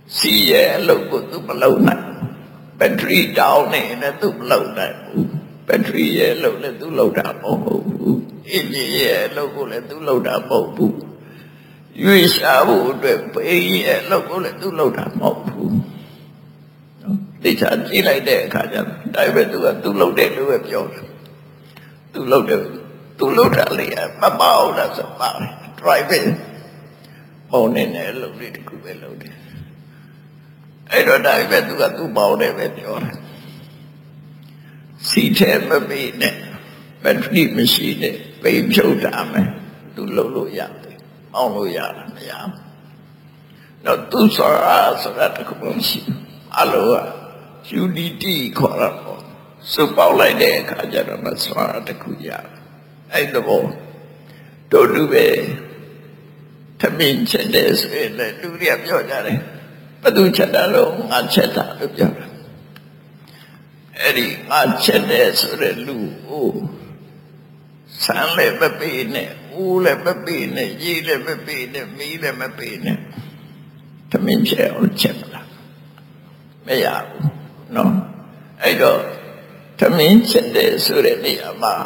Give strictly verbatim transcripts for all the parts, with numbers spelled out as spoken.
စီရဲ့အလုပ်ကိုသူမလုပ်နိုင်ဘက်ထရီတောင်းနေနဲ့သူမလုပ်နိုင်ဘူးဘက်ထရီရဲ့အလုပ်လည်းသူလုပ်တာမဟုတ်ဘူးအင်ဂျင်ရဲ့အလုပ်ကိုလည်းသူလုပ်တာမဟုတ်ဘူးရွေးရှာဖို့အတွက်ဘေးရဲ့အလုပ်ကိုလည်းသူလုပ်တာမဟုတ်ဘူးနော်သိချာကြည့်လိုက်တဲ့အခါကျတော့ဒါပဲသူကသူလုပ်တယ်လို့ပဲပြောတယ်သူလုပ်တယ်သူလုပ်တာလေမပေါ့လားဆိုပါ driving ပုံနေတယ်လို့ဒီတခုပဲလုပ်တယ်အဲ့တော့ဒါပဲသူကသူ့ပေါင်းတယ်ပဲပြောတယ်စီထဲမပေးနဲ့ဘက်ထရီမရှိနဲ့ပိတ်ဖြုတ်တာမယ်သူလုပ်လို့ရတယ်အောင်းလို့ရတာမရဘူးတော့သူဆိုတာဆိုတာတခုမရှိအလိုက unity ခေါ်တာပေါ့စုပေါင်းလိုက်တဲ့အခါကျတော့မစွာတခုရတယ်အဲ့တော့တို့တူပဲသမင်းချက်တဲ့ဆိုရင်လည်းလူတွေကပြောကြတယ်ဘသူချက်တာလို့ငါချက်တာလို့ပြောတာအဲ့ဒီငါချက်တဲ့ဆိုတဲ့လူကိုဆန်းလည်းမပေးနဲ့ဦးလည်းမပေးနဲ့ရေလည်းမပေးနဲ့မီးလည်းမပေးနဲ့သမင်းချက်အောင်ချက်မလားမရဘူးနော်အဲ့တော့သမင်းချက်တဲ့ဆိုတဲ့နေရာမှာ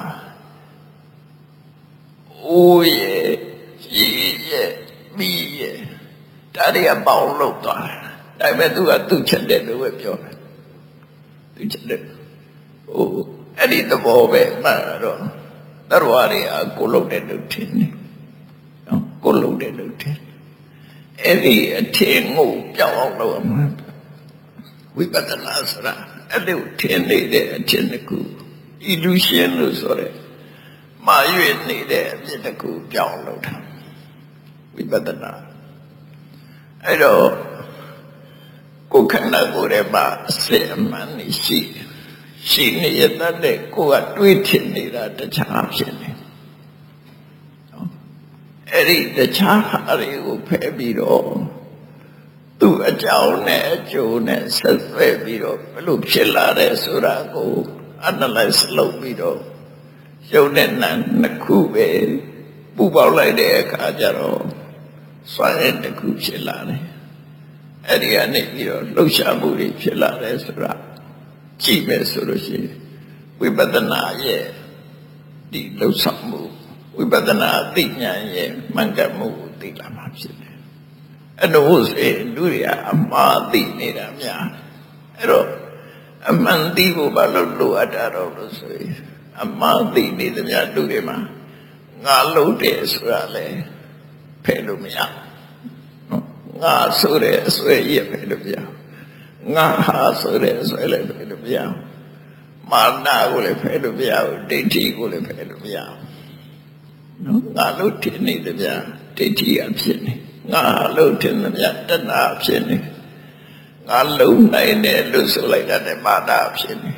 ဦးရဲ့ရေရဲ့မီးရဲ့ဒါတွေကပေါင်းလို့သွားတယ်ဒါပေမဲ့သူကသူ့ချက်တဲ့လို့ပဲပြောတယ်သူချက်တဲ့ဟိုအဲ့ဒီသဘောပဲမှန်တော့တရဝရီအကိုလုံးတဲ့လို့ထင်တယ်နော်ကိုလုံးတဲ့လို့ထင်အဲ့ဒီအထင်ကိုပြောင်းအောင်လုပ်မှာဝိပဿနာဆိုတာအဲ့ဒီထင်နေတဲ့အထင်တစ်ခု illusion လို့ဆိုရဲမာရွေနေတဲ့အဖြစ်တစ်ခုပြောင်းလုပ်တာဝိပဿနာအဲ့တော့ကိုယ်ခန္ဓာကိုယ်ရဲ့မှာအစစ်အမှန်ရှိရှိနေရတဲ့ကိုယ်ကတွေးထင်နေတာတခြားဖြစ်နေနော်အဲ့ဒီတခြားဟာတွေကိုဖယ်ပြီးတော့သူ့အကြောင်းနဲ့အကျိုးနဲ့ဆက်သွယ်ပြီးတော့ဘယ်လိုဖြစ်လာတယ်ဆိုတာကို analyze လုပ်ပြီးတော့ရုပ်နဲ့နာမ်နှစ်ခုပဲပူပေါင်းလိုက်တဲ့အခါကျတော့စွမ်းရည်တစ်ခုဖြစ်လာတယ်အဲ့ဒီကနေပြီးတော့လှုပ်ရှားမှုတွေဖြစ်လာတယ်ဆိုတာကြည့်မယ်ဆိုလို့ရှိရင်ဝိပဿနာရဲ့ဒီလှုပ်ဆောင်မှုဝိပဿနာအသိဉာဏ်ရဲ့မှန်ကန်မှုကိုသိလာမှာဖြစ်တယ်အဲ့တော့စေလူတွေကအမှားသိနေတာများအဲ့တော့အမှန်သိဖို့ဘာလို့လိုအပ်တာတော့လို့ဆိုရင်အမှားသိနေသမျှလူတွေမှာငါလုံးတယ်ဆိုတာလေဖယ်လို့မရနော်ငါဆိုတဲ့အစွဲရဖယ်လို့မရငါဟာဆိုတဲ့အစွဲလည်းဖယ်လို့မရမာနကိုလည်းဖယ်လို့မရဘူးဒိဋ္ဌိကိုလည်းဖယ်လို့မရနော်ငါလို့ထင်နေသမျှဒိဋ္ဌိအဖြစ်နေငါလို့ထင်သမျှတဏှာဖြစ်နေငါလုံးနိုင်တယ်လို့ဆိုလိုက်တဲ့မာနဖြစ်နေ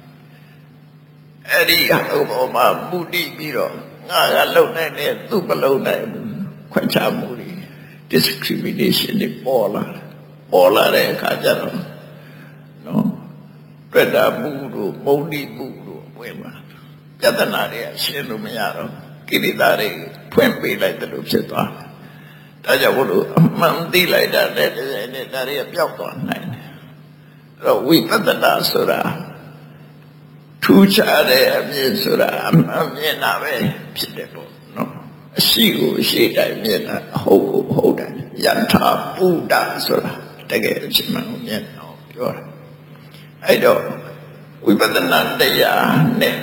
အဲ့ဒီအပေါ်မှာမူတည်ပြီးတော့ငါကလုံနိုင်တယ်သူမလုံနိုင်ဘူးခွဲခြားမှုတွေ discrimination တွေပေါ်လာပေါ်လာတဲ့အခါကျတော့နော်တွေ့တာမှုတို့မုန်းတိမှုတို့ဝင်လာပြဿနာတွေကရှင်းလို့မရတော့ကိလေသာတွေဖွင့်ပေးလိုက်တယ်လို့ဖြစ်သွားတယ်ဒါကြောင့်ဘုလို့အမှန်သိလိုက်တာတဲ့တဲ့ဒါတွေကပျောက်သွားနိုင်တယ်အဲ့တော့ဝိပဿနာဆိုတာထူးခြားတဲ့အမြင်ဆိုတာအမှန်မြင်တာပဲဖြစ်တယ်ပေါ့နော်အရှိကိုအရှိတိုင်းမြင်တာအဟုတ်ကိုအဟုတ်တိုင်းယထာဘုဒ္ဓဆိုတာတကယ်အဖြစ်မှန်ကိုမြင်တော့ပြောတာအဲ့တော့ဝိပဿနာတရားနဲ့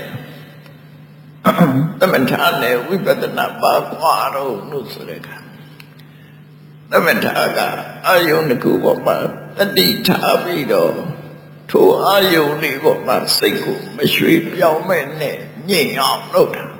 သမထနဲ့ဝိပဿနာပါကွာတော့လို့ဆိုတဲ့အခါသမထကအာယုန်တစ်ခုပေါ်မှာတတိထားပြီးတော့ထိုအာယုန်လေးပေါ်မှာစိတ်ကိုမရွှေ့ပြောင်းမဲ့နဲ့ညင်အောင်လုပ်တာ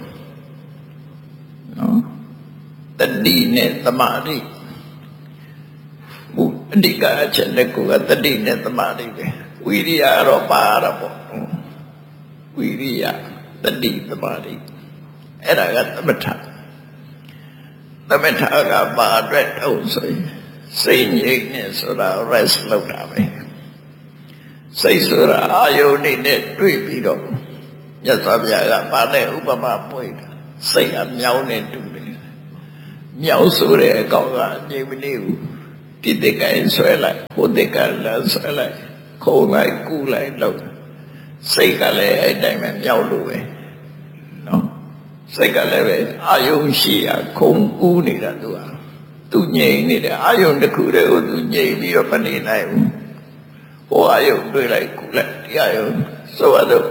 နော်တတိနဲ့သမာဓိဘုအဓိကအချက်တစ်ခုကတတိနဲ့သမာဓိပဲဝိရိယတော့ပါတော့ပေါ့ဝိရိယတတိသမာဓိအဲ့ဒါကသမထသမထကပါအတွက်တော့ဆိုရင်စိတ်ငြိမ်နေဆိုတာ rest လုပ်တာပဲစိတ်ဆိုတာအာယုန်နဲ့တွေ့ပြီးတော့မြတ်စွာဘုရားကပါတဲ့ဥပမာပွင့်တာစိတ်ကမြောင်းနေတူတယ်မြောင်းဆိုတဲ့အကောင်ကငြိမ်မနေဘူးဒီတကယ်ဆွဲလိုက်ဟိုတကယ်လည်းဆွဲလိုက်ခုံလိုက်ကူးလိုက်လို့စိတ်ကလည်းအဲ့တိုင်းပဲမြောက်လို့ပဲနော်စိတ်ကလည်းပဲအာယုံရှိရခုံကူးနေတာသူကသူငြိမ်နေတယ်အာယုံတစ်ခုတည်းကိုသူငြိမ်ပြီးတော့မနေနိုင်ဘူးဟိုအာယုံတွေ့လိုက်ကူးလိုက်ဒီအာယုံဆိုတော့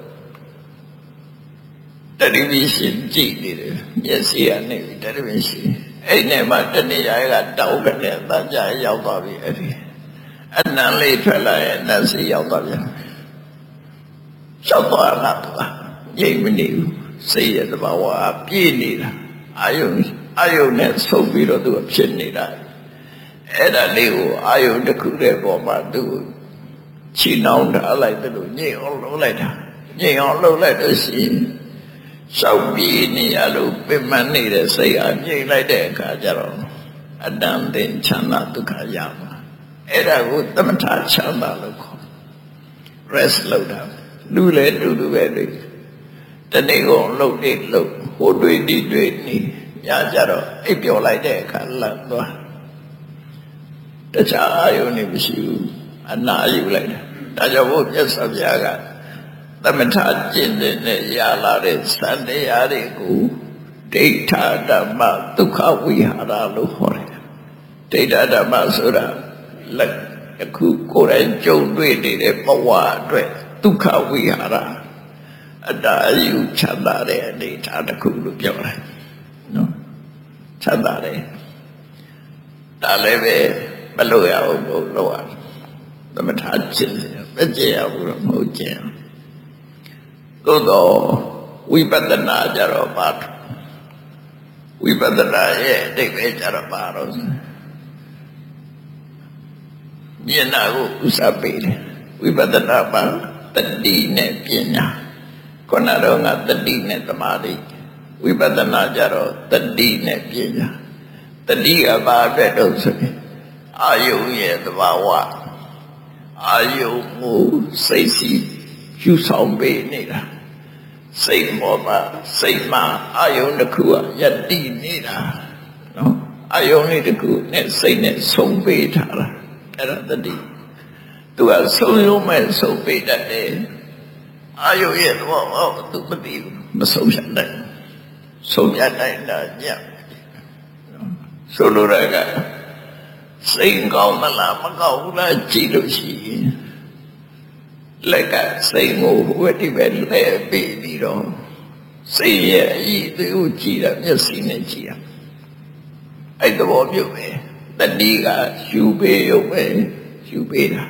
တတိပိရှင်ကြည့်နေတယ်မျက်စိကနေတတိပိရှင်အဲ့နဲ့မှတဏှာကတောက်ကနေတန်ကြရောက်သွားပြီအဲ့ဒီအနံလေးထွက်လာရဲ့နတ်စီရောက်သွားပြန်ရှောက်သွားတာကငြိမ်မနေဘူးစိတ်ရဲ့သဘာဝပြည့်နေတာအာယုံအာယုံနဲ့ဆုံးပြီးတော့သူဖြစ်နေတာအဲ့ဒါလေးကိုအာယုံတစ်ခုတည်းပေါ်မှာသူချီနှောင်းထားလိုက်တယ်လို့ညှိအောင်လုပ်လိုက်တာညှိအောင်လုပ်လိုက်လို့ရှိရင်ရှောက်ပြေးနေရလို့ပြမနေတဲ့စိတ်အားညှိလိုက်တဲ့အခါကျတော့အတန်တင်ချမ်းသာဒုက္ခရမှာအဲ့ဒါကိုသမထချမ်းသာလို့ခေါ် rest လုပ်တာလူလည်းတူတူပဲလေတနေ့ကုန်လှုပ်နေလှုပ်ဟိုတွေ့ဒီတွေ့နေညကြတော့အိပ်ပျော်လိုက်တဲ့အခါလန့်သွားတခြားအာယုန်နေမရှိဘူးအနာယူလိုက်တာဒါကြောင့်ဘုရားဆရာကသမထကျင့်တဲ့ရလာတဲ့စံတရားတွေကိုဒိဋ္ဌဓမ္မဒုက္ခဝိဟာရလို့ခေါ်တယ်ဒိဋ္ဌဓမ္မဆိုတာလက်အခုကိုယ်တိုင်ကြုံတွေ့နေတဲ့ဘဝအတွက်ဒုက္ခဝိဟာရအတ္တယူချမ်းသာတဲ့အနေအထားတစ်ခုလို့ပြောတယ်နော်ချမ်းသာတယ်ဒါလည်းပဲမလို့ရဘူးလို့လို့ရသမထကျင့်တယ်မကျင့်ရဘူးတော့မဟုတ်ကျင့်သို့တော့ဝိပဿနာကြတော့ပါဝိပဿနာရဲ့အတိတ်ပဲကြတော့ပါတော့ဉာဏ်ကိုဥစားပေးတယ်ဝိပဿနာမှာတတိနဲ့ပညာခုနတော့ကတတိနဲ့သမာဓိဝိပဿနာကြတော့တတိနဲ့ပညာတတိကဘာအတွက်တော့ဆိုရင်အာယုရဲ့သဘာဝအာယုကိုစိတ်စီယူဆောင်ပေးနေတာစိတ်ပေါ်မှာစိတ်မှာအာယုန်တစ်ခုကယက်တည်နေတာနော်အာယုန်လေးတစ်ခုနဲ့စိတ်နဲ့ဆုံးပေးထားတာအဲ့ဒါတတိသူကဆုံးရုံးမဲ့ဆုံးပေးတတ်တယ်အာယုန်ရဲ့တော့ဟောသူမသိဘူးမဆုံးဖြတ်နိုင်ဆုံးဖြတ်နိုင်တာညံ့ဆိုလိုရကစိတ်ကောင်းမလားမကောင်းဘူးလားကြည့်လို့ရှိရင်လက်ကစိတ်ကိုဝိတ္တိပဲလဲပြီးပြီးတော့စိတ်ရဲ့အည်သူကိုကြည့်တာမျက်စိနဲ့ကြည့်ရအဲ့သဘောမျိုးပဲတတိကယူပေးရုံပဲယူပေးတာ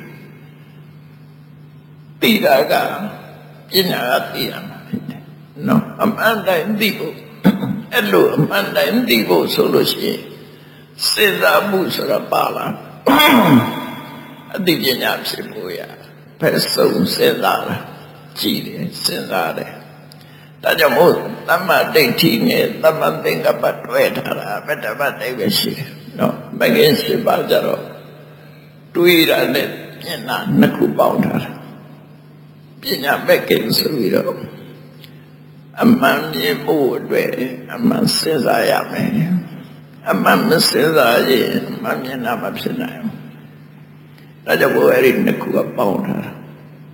သိတာကပညာကသိရမှာဖြစ်တယ်နော်အမှန်တိုင်းသိဖို့အဲ့လိုအမှန်တိုင်းသိဖို့ဆိုလို့ရှိရင်စေသာမှုဆိုတာပါလားအသိပညာဖြစ်ဖို့ရဖက်ဆုံးစဉ်းစားတာကြည်တယ်စဉ်းစားတယ်ဒါကြောင့်မို့သမ္မာဒိဋ္ဌိနဲ့သမ္မာသင်္ကပ္ပတွဲထားတာဗတ္တပတိပဲရှိတယ်နော်မဂ္ဂင်၈ပါးကြတော့တွေးတာနဲ့ပညာနှစ်ခုပေါင်းထားတာပညာမဂ္ဂင်ဆိုပြီးတော့အမှန်မြင်ဖို့အတွက်အမှန်စဉ်းစားရမယ်အမှန်မစဉ်းစားရင်အမှန်မြင်တာမဖြစ်နိုင်ဘူးဒါကြောင့်ဘုရားအဲ့ဒီနှစ်ခုကပေါင်းထားတာ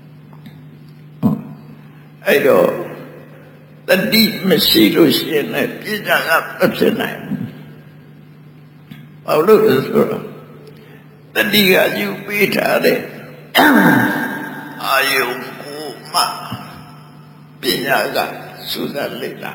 အဲ့တော့တတိမရှိလို့ရှိရင်လည်းပညာကမဖြစ်နိုင်ဘူးဘာလို့လဲဆိုတော့တတိကယူပေးထားတဲ့အာယုကိုမှပညာကစူးစမ်းလေ့လာ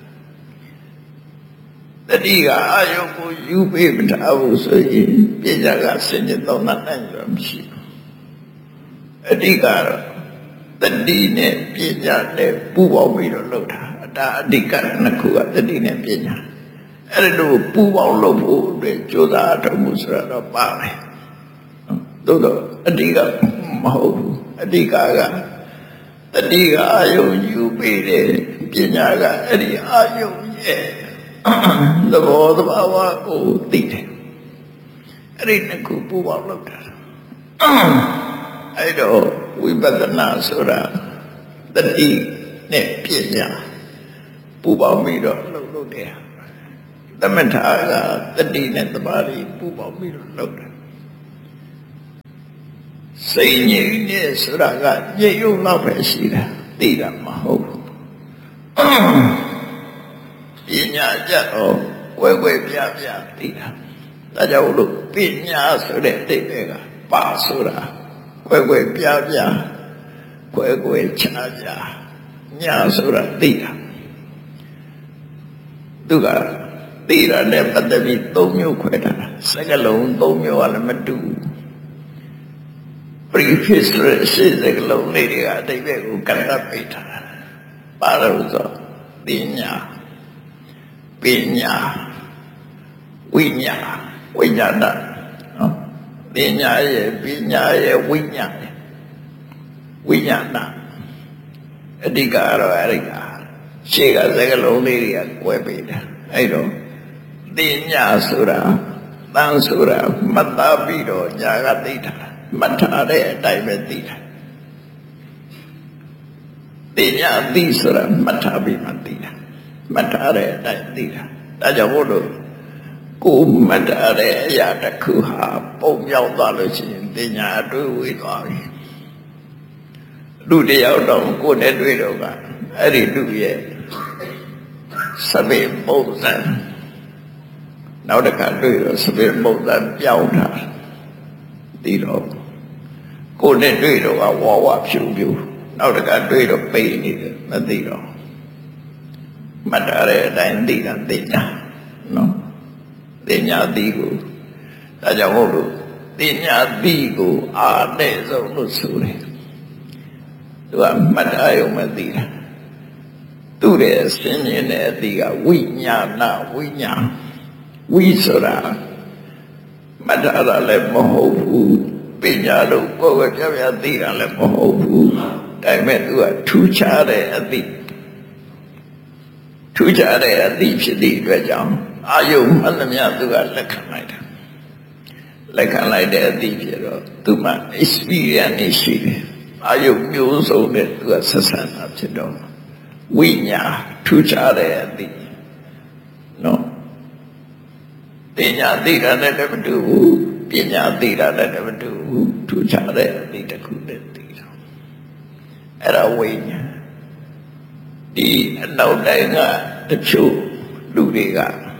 တတိကအာယုကိုယူပေးမထားဘူးဆိုရင်ပညာကစင်ကြတော့နိုင်ရမရှိဘူးအဓိကတော့တတိနဲ့ပညာနဲ့ပူပေါင်းပြီးတော့လုပ်တာဒါအဓိကနှစ်ခုကတတိနဲ့ပညာအဲ့ဒါတို့ပူပေါင်းလုပ်ဖို့အတွက်ကြိုးစားထုတ်မှုဆိုတာတော့ပါတယ်သို့တော့အဓိကမဟုတ်ဘူးအဓိကကတတိကအာယုယူပေးတယ်ပညာကအဲ့ဒီအာယုရဲ့သဘောသဘာဝကိုသိတယ်အဲ့ဒီနှစ်ခုပူပေါင်းလုပ်တာအဲ့တော့ဝိပဿနာဆိုတာတတိနဲ့ပညာပူပေါင်းပြီးတော့လုပ်လို့တယ်သမထကတတိနဲ့သမာဓိပူပေါင်းပြီးတော့လုပ်တယ်စိတ်ငြိမ်နေဆိုတာကညိတ်ရုံလောက်ပဲရှိတယ်သိတာမဟုတ်ဘူးပညာကြတော့ဝဲဝဲပြပြသိတာဒါကြောင့်လို့ပညာဆိုတဲ့အတိတ်ပဲကပါဆိုတာဝဲဝဲပြပြကွယ်ကွယ်ချာချာညာဆိုတာသိတာသူကသိတာနဲ့ပတ်သက်ပြီးသုံးမျိုးခွဲတာစကားလုံးသုံးမျိုးကလည်းမတူဘူး prefix ရှိစကားလုံးလေးတွေကအတိတ်ပဲကိုကန့်သတ်ပေးထားတာပါလို့ဆိုပညာပညာဝိညာဝိညာဏနော်ပညာရဲ့ပညာရဲ့ဝိညာဉ်ဝိညာဏအဓိကတော့အဲ့ဒီကရှေ့ကစကားလုံးလေးတွေကကွဲပေးတာအဲ့တော့ပညာဆိုတာတန်ဆိုတာမှတ်သားပြီးတော့ညာကသိတာမှတ်ထားတဲ့အတိုင်းပဲသိတာပညာသိဆိုတာမှတ်ထားပြီးမှသိတာမှတ်ထားတဲ့အတိုင်းသိတာဒါကြောင့်မို့လို့ကိုမှတ်ထားတဲ့အရာတစ်ခုဟာပုံပြောင်းသွားလို့ရှိရင်ပညာအတွေ့ဝေးသွားပြီလူတယောက်တော့ကိုယ်နဲ့တွေ့တော့ကအဲ့ဒီလူရဲ့စပယ်ပုံစံနောက်တစ်ခါတွေ့တော့စပယ်ပုံစံပြောင်းတာဒီတော့ကိုယ်နဲ့တွေ့တော့ကဝါဝဖြူဖြူနောက်တစ်ခါတွေ့တော့ပိတ်နေတယ်မသိတော့မှတ်ထားတဲ့အတိုင်းသိတာသိညာနော်သိညာသိကိုဒါကြောင့်မို့လို့သိညာသိကိုအားနဲ့ဆုံးလို့ဆိုတယ်သူကမှတ်ထားရုံမသိတာသူ့ရဲ့ဆင်းရဲတဲ့အသိကဝိညာဏဝိညာဝိဆိုတာမှတ်ထားတာလည်းမဟုတ်ဘူးပညာလို့ကိုယ်ကပြပြသိတာလည်းမဟုတ်ဘူးဒါပေမဲ့သူကထူးခြားတဲ့အသိထူးခြားတဲ့အသိဖြစ်သည့်အတွက်ကြောင့်အာယုမှန်သမျှသူကလက်ခံလိုက်တာလက်ခံလိုက်တဲ့အသိဖြစ်တော့သူမှ experience ရှိတယ်အာယုမျိုးစုံနဲ့သူကဆက်ဆံတာဖြစ်တော့ဝိညာထူးခြားတဲ့အသိနော်ပညာသိတာနဲ့လည်းမတူဘူးပညာသိတာနဲ့လည်းမတူဘူးထူးခြားတဲ့အသိတစ်ခုနဲ့သိတာအဲ့ဒါဝိညာဒီအနောက်တိုင်းကတချို့လူတွေက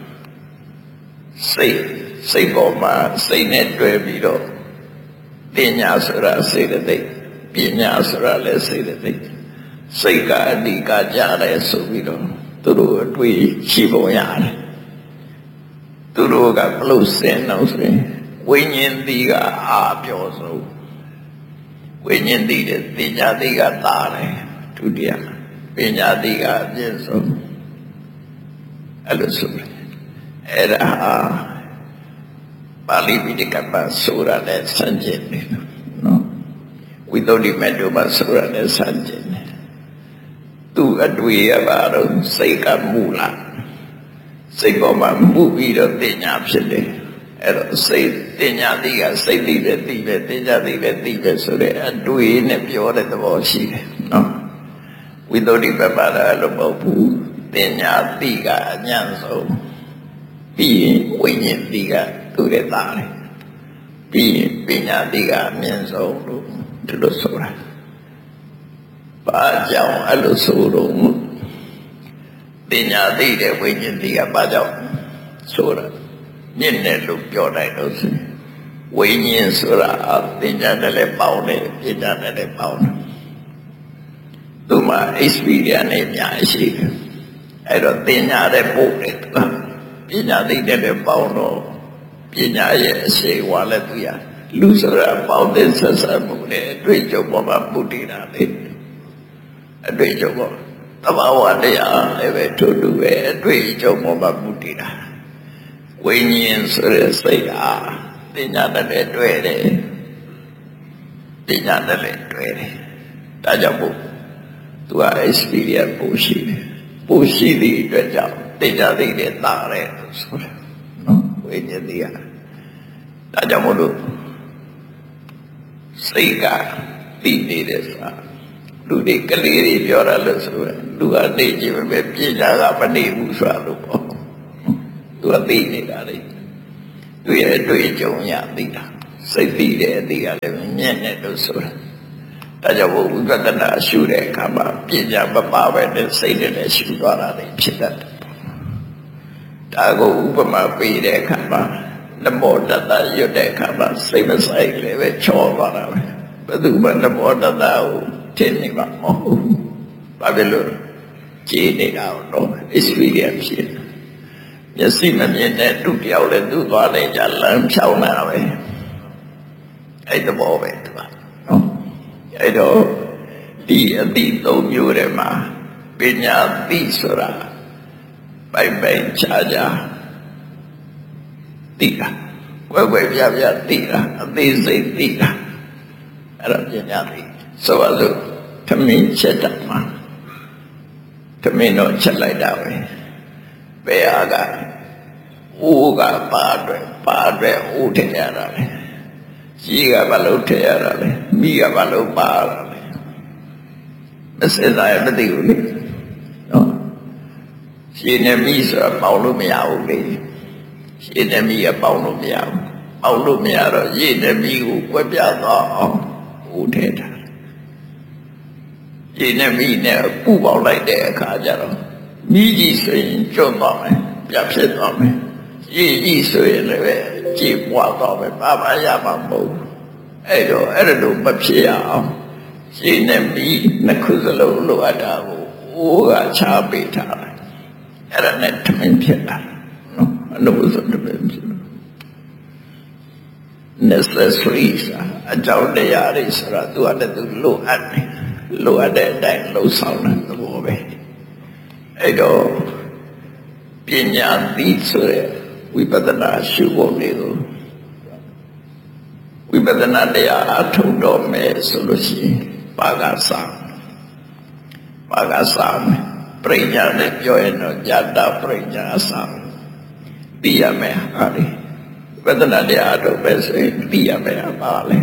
စိတ်စိတ်ပေါ်မှာစိတ်နဲ့တွဲပြီးတော့ပညာဆိုတာစိတ်တဲ့ပညာဆိုတာလည်းစိတ်တဲ့စိတ်ကအဓိကကြတယ်ဆိုပြီးတော့သူတို့အတွေ့ရှိပုံရတယ်သူတို့ကဘလို့စင်တော့ဆိုရင်ဝိညာဉ်တိကအာပြောဆုံးဝိညာဉ်တိတဲ့ပညာတိကသာတယ်ဒုတိယပညာတိကအပြည့်စုံအဲ့လိုဆိုတယ်အဲ့ဒါပါဠိပိဋကမှာဆိုတာနဲ့ဆန့်ကျင်တယ်နော်ဝိသုဒ္ဓိမေတ္တမှာဆိုတာနဲ့ဆန့်ကျင်တယ်သူအတွေ့ရပါတော့စိတ်ကမူလာစိတ်ပေါ်မှာမူပြီးတော့တင်ညာဖြစ်တယ်အဲ့တော့စိတ်တင်ညာတိကစိတ်တိပဲတိပဲတင်ညာတိပဲတိပဲဆိုတဲ့အတွေ့နဲ့ပြောတဲ့သဘောရှိတယ်နော်ဝိသုဒ္ဓိပပဒါလို့မဟုတ်ဘူးတင်ညာတိကအညံ့ဆုံးပြီးရင်ဝိညာဉ်တိကသူ့ရဲ့သားတယ်ပြီးရင်ပညာတိကအမြင့်ဆုံးလို့ဒီလိုဆိုတာဘာကြောင့်အဲ့လိုဆိုတော့ပညာတိတဲ့ဝိညာဉ်တိကဘာကြောင့်ဆိုတာမြင့်တယ်လို့ပြောနိုင်လို့ဆိုဝိညာဉ်ဆိုတာပညာနဲ့လည်းပေါင်းတယ်ပညာနဲ့လည်းပေါင်းတယ်သူမှ experience နဲ့အများကြီးရှိတယ်အဲ့တော့ပညာတဲ့ပို့တယ်သူကပညာသိတဲ့လည်းပေါင်းတော့ပညာရဲ့အရှိဝါလည်းသူရလူဆိုတာပေါင်းတဲ့ဆက်ဆံမှုနဲ့အတွေ့အကြုံပေါ်မှာပုတ္တိတာလေအတွေ့အကြုံပေါ်သဘာဝတရားလည်းပဲထို့တူပဲအတွေ့အကြုံပေါ်မှာပုတ္တိတာဝိညာဉ်ဆိုတဲ့စိတ်ဟာပညာနဲ့လည်းတွဲတယ်ပညာနဲ့လည်းတွဲတယ်ဒါကြောင့်မို့သူက experience ပို့ရှိတယ်ပို့ရှိသည့်အတွက်ကြောင့်တရားသိတဲ့တာတဲ့ဆိုတယ်နော်ဝိညာဉ်တရားဒါကြောင့်မို့လို့စိတ်ကပြီးနေတဲ့ဆိုတာလူတွေကလေးတွေပြောတာလို့ဆိုရင်လူကနေကြည့်ပဲပြည်တာကမနေဘူးဆိုတာလို့ပေါ့သူကသိနေတာလေသူရဲ့အတွေ့အကြုံရသိတာစိတ်သိတယ်အသိကလည်းမြင့်တယ်လို့ဆိုတာဒါကြောင့်ဝိပဿနာရှုတဲ့အခါမှာပညာမပါပဲနဲ့စိတ်နဲ့ရှုသွားတာလည်းဖြစ်တတ်တယ်ဒါကိုဥပမာပေးတဲ့အခါမှာနမောတတရွတ်တဲ့အခါမှာစိတ်မဆိုင်လည်းပဲချောသွားတာပဲဘယ်သူမှနမောတတကိုထင်နေမှာမဟုတ်ဘူးဘာဖြစ်လို့ကြည်နေတာတော့ experience ဖြစ်မျက်စိမမြင်တဲ့သူတယောက်လည်းသူ့သွားလိုက်ကြလမ်းဖြောင်းတာပဲအဲ့သဘောပဲသူကနော်အဲ့တော့ဒီအတိသုံးမျိုးတွေမှာပညာသိဆိုတာပိုင်ပိုင်ခြားခြားသိတာကွယ်ကွယ်ပြားပြားသိတာအသေးစိတ်သိတာအဲ့ဒါပညာသိဆိုပါစို့သမင်းချက်တာမှာသမင်းတော့ချက်လိုက်တာပဲဘယ်ဟာကအိုးကပါအတွက်ပါအတွက်အိုးထည့်ရတာလေရှိကဘာလို့ထည့်ရတာလဲမိကဘာလို့ပါရတာလဲမစင်စားရမသိဘူးလေနော်ရှိနေမိဆိုတာပေါက်လို့မရဘူးလေရှိနေမိကပေါက်လို့မရဘူးပေါက်လို့မရတော့ရှိနေမိကိုကွက်ပြသွားအောင်အိုးထည့်တာရှိနေမိနဲ့ပူပေါက်လိုက်တဲ့အခါကျတော့မိကြီးဆိုရင်ကျွတ်သွားမယ်ပြဖြစ်သွားမယ်ရေးကြီးဆိုရင်လည်းကြည်ပွားသွားမယ်ဘာမှရမှာမဟုတ်ဘူးအဲ့တော့အဲ့လိုမဖြစ်ရအောင်ရှင်းနေပြီနှစ်ခုစလုံးလိုအပ်တာကိုအိုးကချပေးထားတယ်အဲ့ဒါနဲ့ထမင်းဖြစ်လာနော်အလို့ဆိုတပည့်ဖြစ် necessary အကြောင်းတရားတွေဆိုတာသူကလည်းသူလိုအပ်တယ်လိုအပ်တဲ့အတိုင်းလှုပ်ဆောင်တဲ့သဘောပဲအဲ့တော့ပညာသိဆိုတဲ့ဝိပဿနာရှုဖို့တွေကိုဝိပဿနာတရားအထုံတော်မယ်ဆိုလို့ရှိရင်ပါကစားပါကစားပရိညာနဲ့ပြောရင်တော့ဉာတပရိညာစားသိရမယ်ဟာဒီဝိပဿနာတရားတော့ပဲဆိုရင်သိရမယ်ပါလေ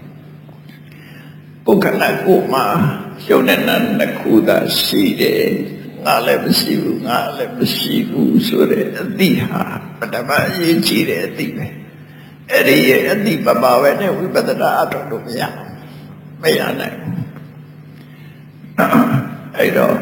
ကိုယ်ခန္ဓာကိုယ်မှာရှုံတဲ့နာနှစ်ခုသာရှိတယ်ငါလည်းမရှိဘူးငါလည်းမရှိဘူးဆိုတဲ့အသိဟာပထမအရေးကြီးတဲ့အသိပဲအဲ့ဒီရဲ့အသိပပပဲနဲ့ဝိပဿနာအထောက်လို့မရမရနိုင်အဲ့တော့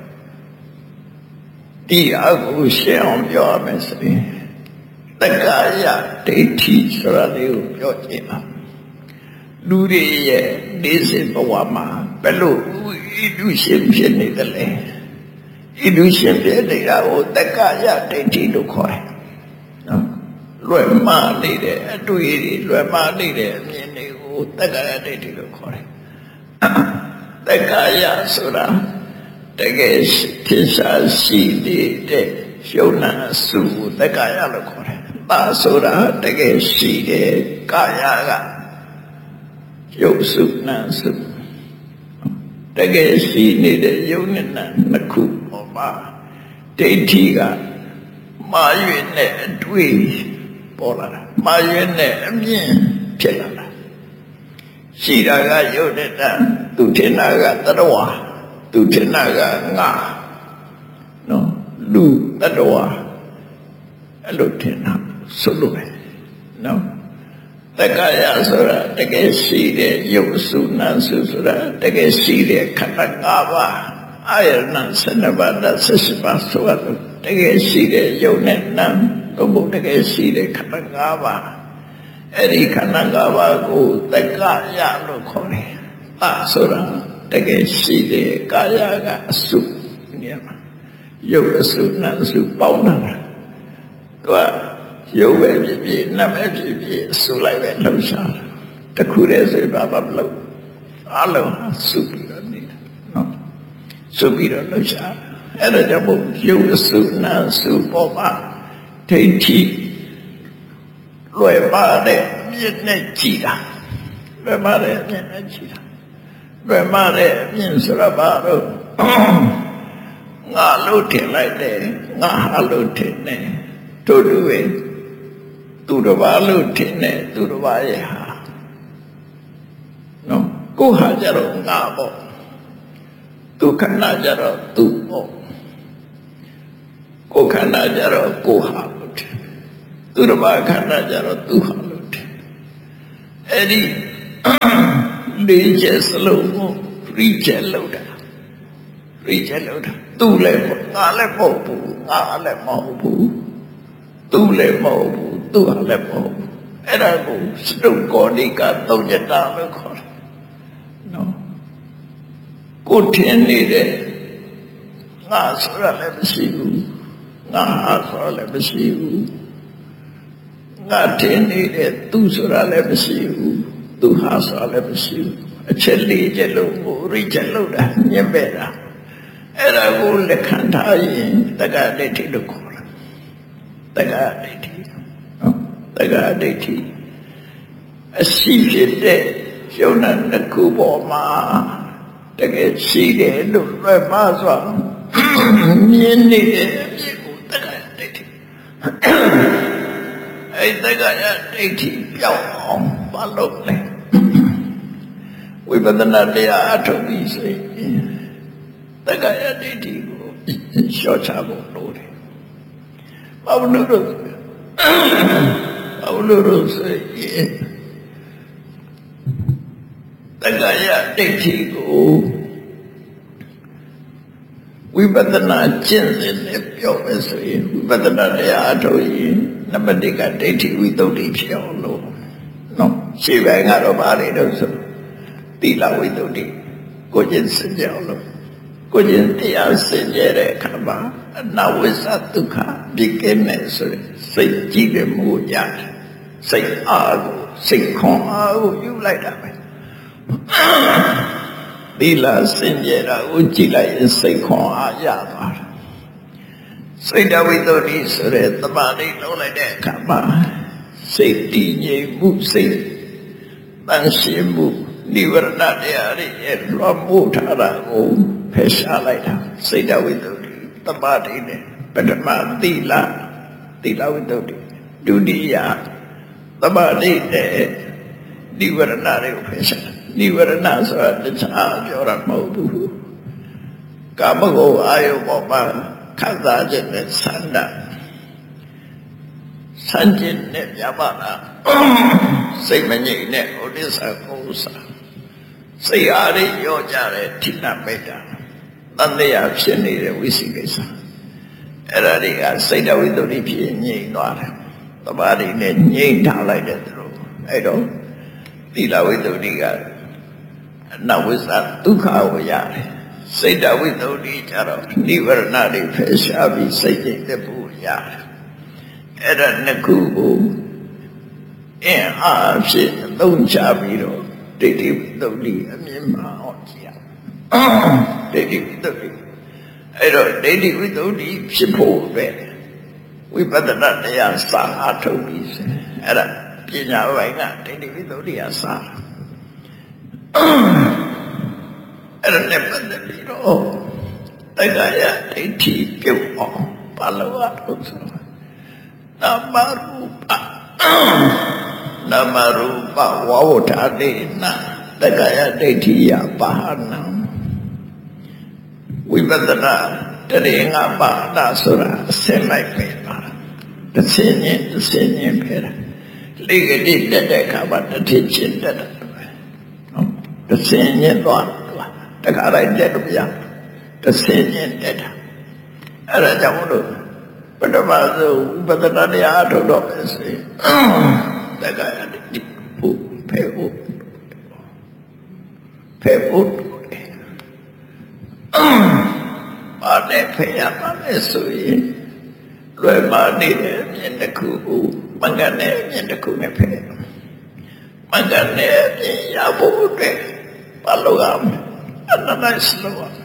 ဒီအကူရှင်းအောင်ပြောရမယ်ဆိုရင်တက္ကာယဒိဋ္ဌိဆိုတာလေးကိုပြောကြည့်ပါလူတွေရဲ့နေစဉ်ဘဝမှာဘယ်လိုဣတုရှင်ဖြစ်နေတယ်လဲဣတုရှင်ဖြစ်နေတာကိုတက္ကာယဒိဋ္ဌိလို့ခေါ်တယ်နော်လွယ်မှားနေတဲ့အတွေ့အကြုံလွယ်မှားနေတဲ့အမြင်တွေကိုတက္ကာယဒိဋ္ဌိလို့ခေါ်တယ်တက္ကာယဆိုတာတကယ်ထင်ရှားရှိနေတဲ့ရှုံနာစုတက္ကာယလို့ခေါ်တယ်ပါဆိုတာတကယ်ရှိတဲ့ကာယကရုပ်စုနာစုတကယ်ရှိနေတဲ့ယုံနဲ့နာနှစ်ခုပေါ်မှာဒိဋ္ဌိကမာရွေနဲ့အတွေ့ပေါ်လာတာမာရွေနဲ့အမြင်ဖြစ်လာတာရှိတာကယုံနဲ့နာသူထင်တာကတတဝါသူထင်တာကငါနော်လူတတဝါအဲ့လိုထင်တာဆိုလို့ပဲနော်တက္ကာယဆိုတာတကယ်ရှိတဲ့ယုတ်စုနာစုဆိုတာတကယ်ရှိတဲ့ခန္ဓာ၅ပါးအာယတနာ၁၂ပါးနဲ့၁၈ပါးဆိုတော့တကယ်ရှိတဲ့ယုတ်နဲ့နာဘုတကယ်ရှိတဲ့ခန္ဓာ၅ပါးအဲ့ဒီခန္ဓာ၅ပါးကိုတက္ကာယလို့ခေါ်တယ်။အာဆိုတာတကယ်ရှိတဲ့ကာယကအစုနေရာမှာယုတ်အစုနာအစုပေါင်းတာသူကရုပ်ပဲဖြစ်ဖြစ်နာမည်ဖြစ်ဖြစ်စုလိုက်ပဲလှုပ်ရှားတခုတည်းဆိုဘာမှမလုပ်အလုံးစုပြီးတော့နေတာနော်စုပြီးတော့လှုပ်ရှားအဲ့ဒါကြောင့်မို့ရုပ်စုနာစုပေါ်မှာဒိဋ္ဌိလွယ်ပါတဲ့မြင့်နဲ့ကြည်တာလွယ်ပါတဲ့မြင့်နဲ့ကြည်တာလွယ်ပါတဲ့မြင့်ဆိုတာဘာလို့ငါလို့ထင်လိုက်တယ်ငါဟာလို့ထင်တယ်တို့တူပဲသူတစ်ပါးလို့ထင်တယ်သူတစ်ပါးရဲ့ဟာနော်ကိုဟာကြတော့ငါပေါ့သူခန္ဓာကြတော့သူပေါ့ကိုခန္ဓာကြတော့ကိုဟာလို့ထင်သူတစ်ပါးခန္ဓာကြတော့သူဟာလို့ထင် Eddie Reaches alone, reach a loader. Reach a loader. Two level, Nale Mobu, Nale Mobu, two level, two level. And I go, Snoop Gordica, don't get down the corner. No. Good ten needed. Not let me see you. Not let me see you. Not ten needed. Two sura let me see you. Two has let me see you. A chilly jello, reach a loader, Yabera. And I go the cantai, the guy they take the corner. The guy they take. The guy they take. A secret day, Jonan the Kuboma. The get seated, look right past one. I think I had eighty young follow me. We better not be out of these. The guy had eighty short travel loading. Our noodles, our noodles, the guy had eighty go. We better not change it, your mystery. We better not add to you. Nobody got eighty without each other. No, she rang out of our also. Tila without it. Gojin Sejalo. Gojin Tia Sejere Kaba. And now with Satuka became necessary. Say Jive Muja. Say Ago. Say Kong Ago. You like that way. Tila Sejera Ujila is say Kong Ayava. Say that we don't need to read the body, no like that, come on. Say, D J, move, say, Nancy, move, never not there, and Ramu Tarago, Pesha like that. Say that we don't need the body, but the man, Tila, Tila, we don't need. Do the the body there, never not a Pesha, never not so at the charge or a mobu. Kamago, Ayobaba. Kazajan and Sanda Sanjin ne Yabana Say many ne Odessa Osa Say Ari Yojare Tina Meta Nandea Sheni Wisigesa Eradia say that we don't need Yin Nor the body ne Yin Tala I don't Tila with the Diga now with that Duka Yare. Say that we don't each other. Never not a fish, I'll be saying the booyah. And a Nakubu. And I said, don't chabito. They did the lead. I mean, my own. They did the lead. I don't, they did with the lead. Suppose better. We better not the answer. I told you. And I did not like that. They did with the lead. I don't never know. The guy had eighty people. Palawato. Namarupa. Namarupa. Wawotadina. The guy had eighty Bahana. We better not. The Ringa Bahana Sura. Same like paper. The senior, the senior paper. Legally, the deck about the teaching that. The senior one. The guy I did, the senior did. And I don't know. But the mother, but the Nadi Auto doctor say, the guy had to pay wood. Pay wood. But they pay up on this way. Remani in the Kubu, Mangane in the Kumepe. Mangane in Yabu, Palogam. Analyze the one.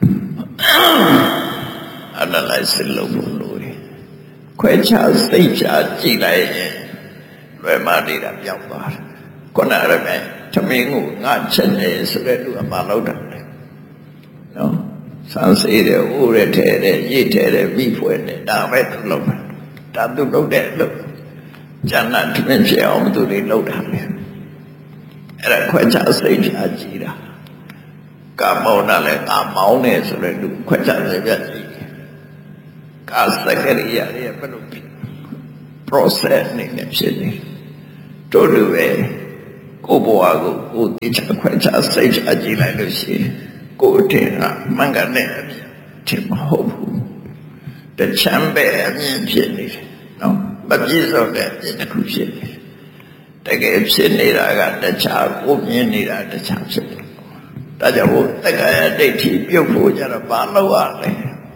Analyze the low. Quencha stage at Gilay. Remadi of Yambar. Conarame, Tamingu, not Chinese, Redu Amaloda. No, Sans either Urete, Yitere, Bifue, Damet Low. Tadu low that look. Jana to mention on to the load. And a Quencha stage at Gila. Camona le Amone, so they do Quencha the Valley. Casacaria, process in the city. To do a ကိုဘဝကိုကိုတိချခွဲခြားစိတ်ချကြည့်လိုက်လို့ရှိရင်ကိုအထင်ကမှန်ကန်တဲ့အမြင်ထင်မဟုတ်ဘူးတချမ်းပဲအမြင်ဖြစ်နေတယ်နော်မပြည့်စုံတဲ့အမြင်တစ်ခုဖြစ်နေတယ်တကယ်ဖြစ်နေတာကတခြားကိုမြင်နေတာတခြားဖြစ်တယ်ဒါကြောင့်ဘုတက္ကရာဒိဋ္ဌိပြုတ်ဖို့ကြတော့ဘာလို့ရလဲ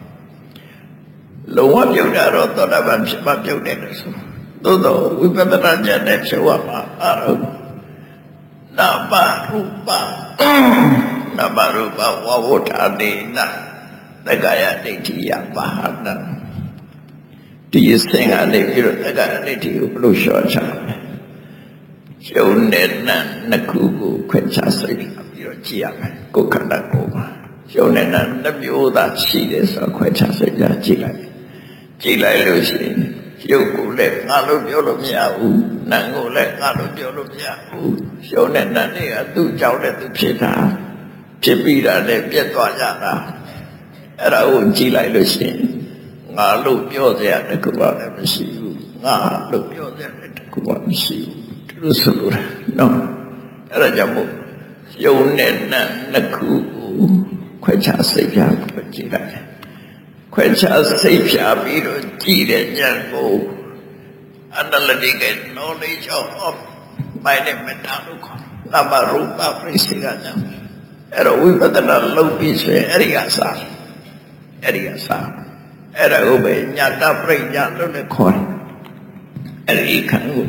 လုံးဝပြုတ်တာတော့သောတာပန်ဖြစ်မှပြုတ်တယ်လို့ဆိုသို့တော့ဝိပဿနာဉာဏ်နဲ့ဖြုတ်ရမှာအဲ့တော့နာမရူပနာမရူပဝဝဋ္ဌာနေနတက္ကရာဒိဋ္ဌိယပါဟနဒီစင်ကနေပြီးတော့တက္ကရာဒိဋ္ဌိကိုဘလို့လျှော့ချလဲယုံနဲ့နံနှစ်ခုကိုခွဲခြားစိတ်ပြီးတော့ကြည့်ရမယ်ကိုယ်ခန္ဓာကိုယ်မှာယုံနဲ့နံတစ်မျိုးသာရှိတယ်ဆိုတော့ခွဲခြားစိတ်ကြကြည့်လိုက်ကြည့်လိုက်လို့ရှိရင်ရုပ်ကိုလည်းငါလို့ပြောလို့မရဘူးနာမ်ကိုလည်းငါလို့ပြောလို့မရဘူးယုံနဲ့နံတွေကသူ့ကြောင့်လည်းသူဖြစ်တာဖြစ်ပြီးတာလည်းပြတ်သွားကြတာအဲ့ဒါကိုကြည့်လိုက်လို့ရှိရင်ငါလို့ပြောစရာတခုမှလည်းမရှိဘူးငါလို့ပြောစရာတခုမှမရှိဘူးဒီလိုဆိုလို့နော်အဲ့ဒါကြောင့်မို့ယုံနဲ့နံနှစ်ခုကိုခွဲခြားစိတ်ပြပြီးကြည့်လိုက်ခွဲခြားစိတ်ဖြာပြီးတော့ကြည့်တဲ့ဉာဏ်ကို analytical knowledge of mind and mental လို့ခေါ်နာမရူပပရိစ္ဆေကဉာဏ်အဲ့တော့ဝိပဿနာလုပ်ပြီးဆိုရင်အဲ့ဒီကစားအဲ့ဒီကစားအဲ့ဒါကိုပဲညာတပရိညာလို့လည်းခေါ်တယ်အဲ့ဒီခံကို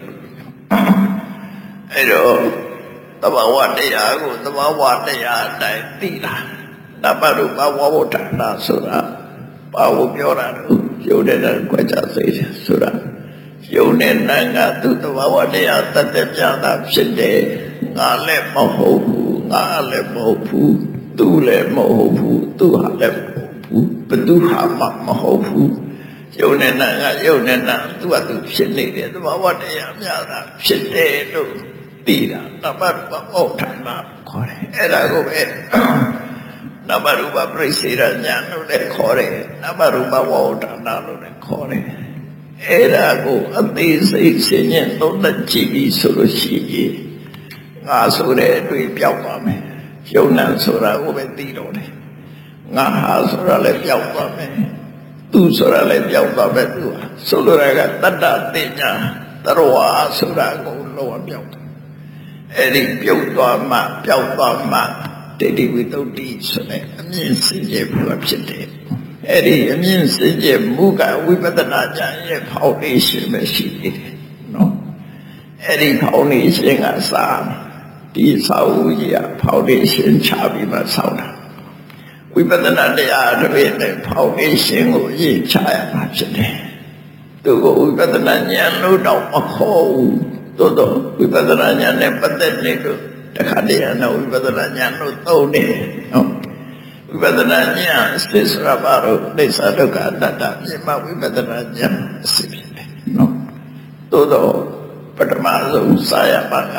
အဲ့တော့သဘာဝတရားကိုသဘာဝတရားအတိုင်းသိတာနာမရူပဝဝဋ္ဌာနာဆိုတာဘာကိုပြောတာလို့ယုံတဲ့ကွက်ကြစိတ်ဆိုတာယုံတဲ့နာကသူ့သဘာဝတရားတတ်တဲ့ပြတာဖြစ်တယ်ငါလည်းမဟုတ်ဘူးငါလည်းမဟုတ်ဘူးသူလည်းမဟုတ်ဘူးသူဟာလည်းမဟုတ်ဘူးဘသူဟာမှမဟုတ်ဘူးယုံတဲ့နာကယုံတဲ့နာသူကသူဖြစ်နေတဲ့သဘာဝတရားများတာဖြစ်တယ်လို့သိတာနာမရူပဝဋ္ဌာနာခေါ်တယ်အဲ့ဒါကိုပဲနာမရူပပရိစ္ဆေရဉာဏ်လို့လည်းခေါ်တယ်နာမရူပဝဝဋ္ဌာနာလို့လည်းခေါ်တယ်အဲ့ဒါကိုအသေးစိတ်ရှင်းရှင်းသုံးသပ်ကြည့်ပြီးဆိုလို့ရှိရင်ငါဆိုတဲ့အတွေ့ပြောက်သွားမယ်ယုံနာဆိုတာကိုပဲသိတော့တယ်ငါဟာဆိုတာလည်းပြောက်သွားမယ်သူဆိုတာလည်းပြောက်သွားမယ်သူဟာဆိုလိုတာကတတ္တသိညာတရဝါဆိုတာကိုလောကပြောက်တယ်အဲ့ဒီပြုတ်သွားမှပြောက်သွားမှဒိဋ္ဌိဝိတ္တုဆိုတဲ့အမြင်စင်ကြယ်မှုဖြစ်တယ်အဲ့ဒီအမြင်စင်ကြယ်မှုကဝိပဿနာဉာဏ်ရဲ့ foundation ပဲရှိတယ်နော်အဲ့ဒီ foundation ကစာဒီစာအုပ်ကြီးက foundation ချပြီးမှဆောက်တာဝိပဿနာတရားတွေနဲ့ foundation ကိုရေးချရမှာဖြစ်တယ်သူကဝိပဿနာဉာဏ်လို့တော့မခေါ်ဘူးသို့တော့ဝိပဿနာဉာဏ်နဲ့ပတ်သက်နေလို့တခါတည်းကတော့ဝိပဿနာဉာဏ်လို့သုံးနေတယ်နော်ဝိပဿနာဉာဏ်သစ္စာပါတော့အိသဒုက္ခအတ္တမြင်မှဝိပဿနာဉာဏ်အစစ်ဖြစ်တယ်နော်သို့တော့ပထမဆုံးစာရပါက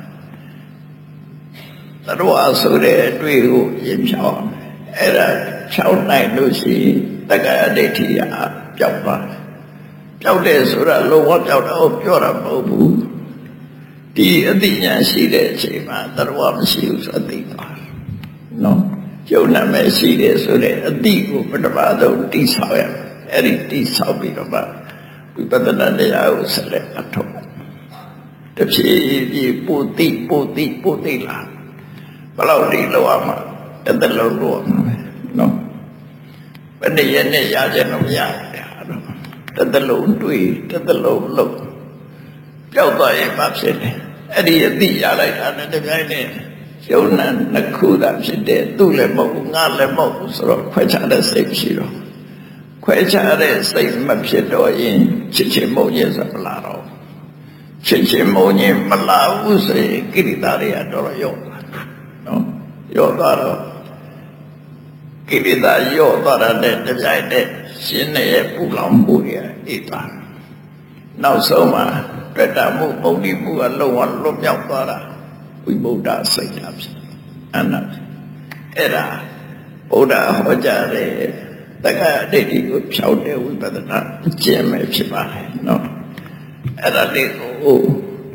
သတ္တဝါဆိုတဲ့အတွေ့ကိုရင်ဖြောင်းအဲ့ဒါဖြောင်းနိုင်လို့ရှိရင်တက္ကရာဒိဋ္ဌိကပျောက်သွားတယ်ပျောက်တယ်ဆိုတာလုံးဝပျောက်တော့ပြောတာမဟုတ်ဘူးဒီအသိဉာဏ်ရှိတဲ့အချိန်မှာသတ္တဝါမရှိဘူးဆိုသိသွားတယ်နော်ယုံနာမဲ့ရှိတယ်ဆိုတဲ့အသိကိုပထမဆုံးတိဆောက်ရမယ်အဲ့ဒီတိဆောက်ပြီးတော့မှဝိပဿနာတရားကိုဆက်လက်အထောက်တဖြည်းဖြည်းပိုတိပိုတိပိုတိလာဘယ်လောက်တိလောက်အောင်တစ်သက်လုံးလို့နော်ဘယ်နည်းရနဲ့ရကြလို့မရတယ်တစ်သက်လုံးတွေ့တစ်သက်လုံးလို့ပျောက်သွားရင်မဖြစ်တယ်အဲ့ဒီအသိရလိုက်တာနဲ့တပြိုင်နက်ယုံနာနှစ်ခုသာဖြစ်တယ်သူ့လည်းမဟုတ်ငါလည်းမဟုတ်ဆိုတော့ခွဲခြားတဲ့စိတ်ရှိတော့ခွဲခြားတဲ့စိတ်မဖြစ်တော့ရင်ချစ်ချင်းမုန်းခြင်းဆိုမလာတော့ချစ်ချင်းမုန်းခြင်းမလာဘူးဆိုရင်ကိရိတာတွေကတော့ရော့သွားနော်ရော့သွားတော့ကိရိတာရော့သွားတဲ့တပြိုင်နက်ရှင်ရဲ့ပူလောင်မှုတွေအေးသွားနောက်ဆုံးမှာတွေ့တာမှုပုံဒီမှုကလုံးဝလွတ်မြောက်သွားတာဝိဗုဒ္ဓစိတ်ဓာတ်ဖြစ်အနတ်အဲ့ဒါဘုရားဟောကြားတဲ့တက္ကရာဒိဋ္ဌိကိုဖြောက်တဲ့ဝိပဿနာအကျင့်ပဲဖြစ်ပါတယ်နော်အဲ့ဒါလေးကို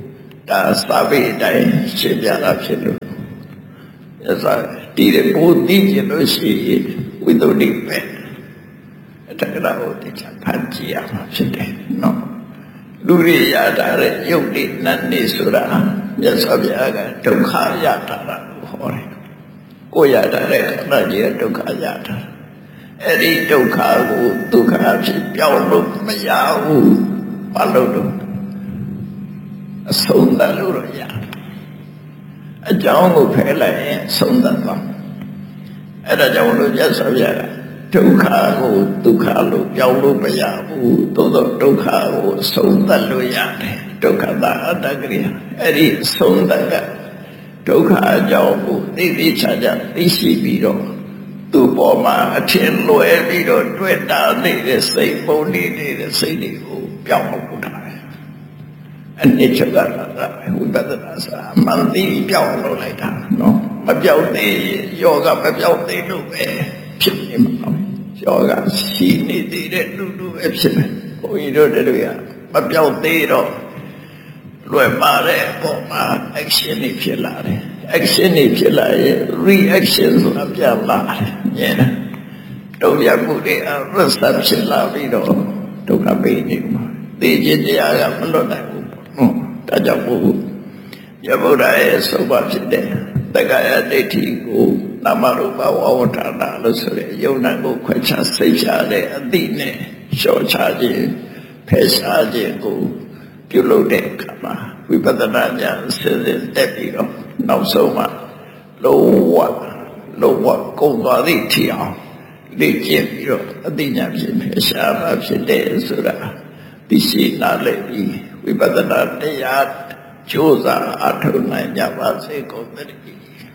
ဒါစာပေအတိုင်းရှင်းပြတာဖြစ်လို့ရသော်ဒီပိုသိကျင်လို့ရှိရင်ဝိသုဒ္ဓိပဲအတ္တကရာကိုတရားဖန်ကြည့်ရမှာဖြစ်တယ်နော်လူတွေရတာတဲ့ယုတ်တိနတ်နေဆိုတာမြတ်စွာဘုရားကဒုက္ခရတာလို့ဟောတယ်ကိုရတာတဲ့ခန္ဓာကြီးကဒုက္ခရတာအဲ့ဒီဒုက္ခကိုဒုက္ခဖြစ်ပြောင်းလို့မရဘူးဘာလို့တော့အဆုံးသတ်လို့တော့ရအကြောင်းကိုဖယ်လိုက်ရင်ဆုံးသတ်သွားအဲ့ဒါကြောင့်လို့မြတ်စွာဘုရားကဒုက္ခကိုဒုက္ခလို့ပြောင်းလို့မရဘူးသို့တော့ဒုက္ခကိုဆုံးသတ်လို့ရတယ်ဒုက္ခတာအတ္တကရိယာအဲ့ဒီဆုံးသတ်ကဒုက္ခအကြောင်းကိုသိသိချာချာသိရှိပြီးတော့သူ့ပေါ်မှာအထင်လွယ်ပြီးတော့တွေ့တာနေတဲ့စိတ်ပုံနေတဲ့စိတ်တွေကိုပြောင်းလို့တာအနည်းချုပ်တာဝိပဿနာစာမှန်သိပြောင်းလို့လိုက်တာနော်မပြောင်းသေးယောဂမပြောင်းသေးလို့ပဲဖြစ်နေမှာယောဂရှိနေသေးတဲ့လူလူပဲဖြစ်မယ်ဘုန်းကြီးတို့တို့ရမပြောင်းသေးတော့လွယ်ပါတဲ့ပုံမှာ action တွေဖြစ်လာတယ် action တွေဖြစ်လာရင် reaction ဆိုတာပြန်လာတယ်ညတုံ့ပြန်မှုတွေ result ဖြစ်လာပြီးတော့ဒုက္ခပေးနေမှာသိခြင်းတရားကမလွတ်နိုင်ဘူးဒါကြောင့်ဘုရားဗုဒ္ဓရဲ့သုဘဖြစ်တဲ့တက္ကရာဒိဋ္ဌိကိုနာမရူပဝဝဌာနလို့ဆိုတဲ့ယုံနာကိုခွဲခြားစိတ်ချတဲ့အသိနဲ့လျှော့ချခြင်းဖယ်ရှားခြင်းကိုပြုလုပ်တဲ့အခါမှာဝိပဿနာဉာဏ်စစ်စစ်တက်ပြီးတော့နောက်ဆုံးမှာလုံးဝလုံးဝကုန်သွားသည့်ထီအောင်လေ့ကျင့်ပြီးတော့အသိဉာဏ်ဖြင့်ဖယ်ရှားမှဖြစ်တဲ့ဆိုတာသိရှိနားလည်ပြီးဝိပဿနာတရားကြိုးစားအထောက်နိုင်ကြပါစေကုန်သတည်း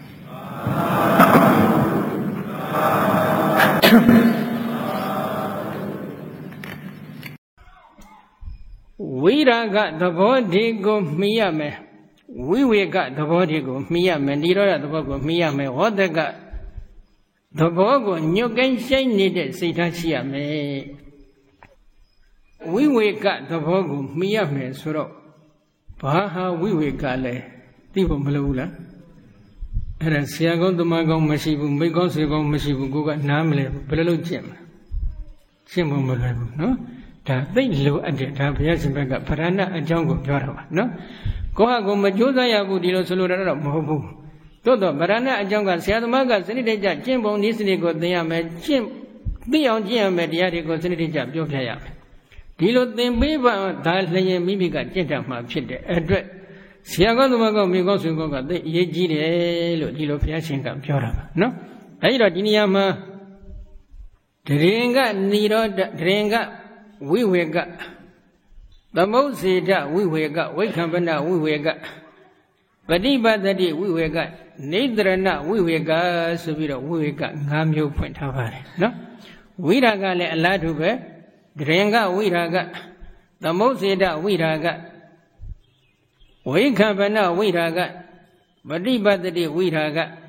ဝိရာဂသဘောတွေကိုမှီရမယ်ဝိဝေကသဘောတွေကိုမှီရမယ်និရောဓသဘောကိုမှီရမယ်ဟောတကသဘောကိုညွတ်ကိုင်းရှိုက်နေတဲ့စိတ်ထားရှိရမယ်ဝိဝေကသဘောကိုမှီရမယ်ဆိုတော့ဘာဟာဝိဝေကလဲသိဖို့မလိုဘူးလားအဲ့ဒါဆရာကောင်းတမန်ကောင်းမရှိဘူးမိကောင်းဆွေကောင်းမရှိဘူးကိုကနားမလဲဘယ်လိုလုပ်ကျင့်မလဲကျင့်ဖို့မလွယ်ဘူးနော်ဒါသိလိုအပ်တယ်ဒါဘုရားရှင်ဘက်ကဗရဏအကြောင်းကိုပြောတာပါနော်ကိုဟာကိုမကြိုးစားရဘူးဒီလိုဆိုလိုတာတော့မဟုတ်ဘူးသို့တော့ဗရဏအကြောင်းကဆရာသမားကစနစ်တကျကျင့်ပုံနည်းစနစ်ကိုသင်ရမယ်ကျင့်သိအောင်ကျင့်ရမယ်တရားတွေကိုစနစ်တကျပြောပြရမယ်ဒီလိုသင်ပေးပါဒါလျင်မိမိကကျင့်တတ်မှာဖြစ်တဲ့အတွက်ဆရာကောင်းသမားကောင်းမိကောင်းဆွေကောင်းကသိအရေးကြီးတယ်လို့ဒီလိုဘုရားရှင်ကပြောတာပါနော်အဲဒီတော့ဒီနေရာမှာဒရင်ကនិရောဓဒရင်ကဝိဝေကသမုတ်စေတဝိဝေကဝိခံပနဝိဝေကပฏิပတ္တိဝိဝေကနေတရဏဝိဝေကဆိုပြီးတော့ဝိဝေက၅မျိုးဖွင့်ထားပါတယ်နော်ဝိရာကလည်းအလားတူပဲဒရင်ကဝိရာကသမုတ်စေတဝိရာကဝိခံပနဝိရာကပฏิပတ္တိဝိရာ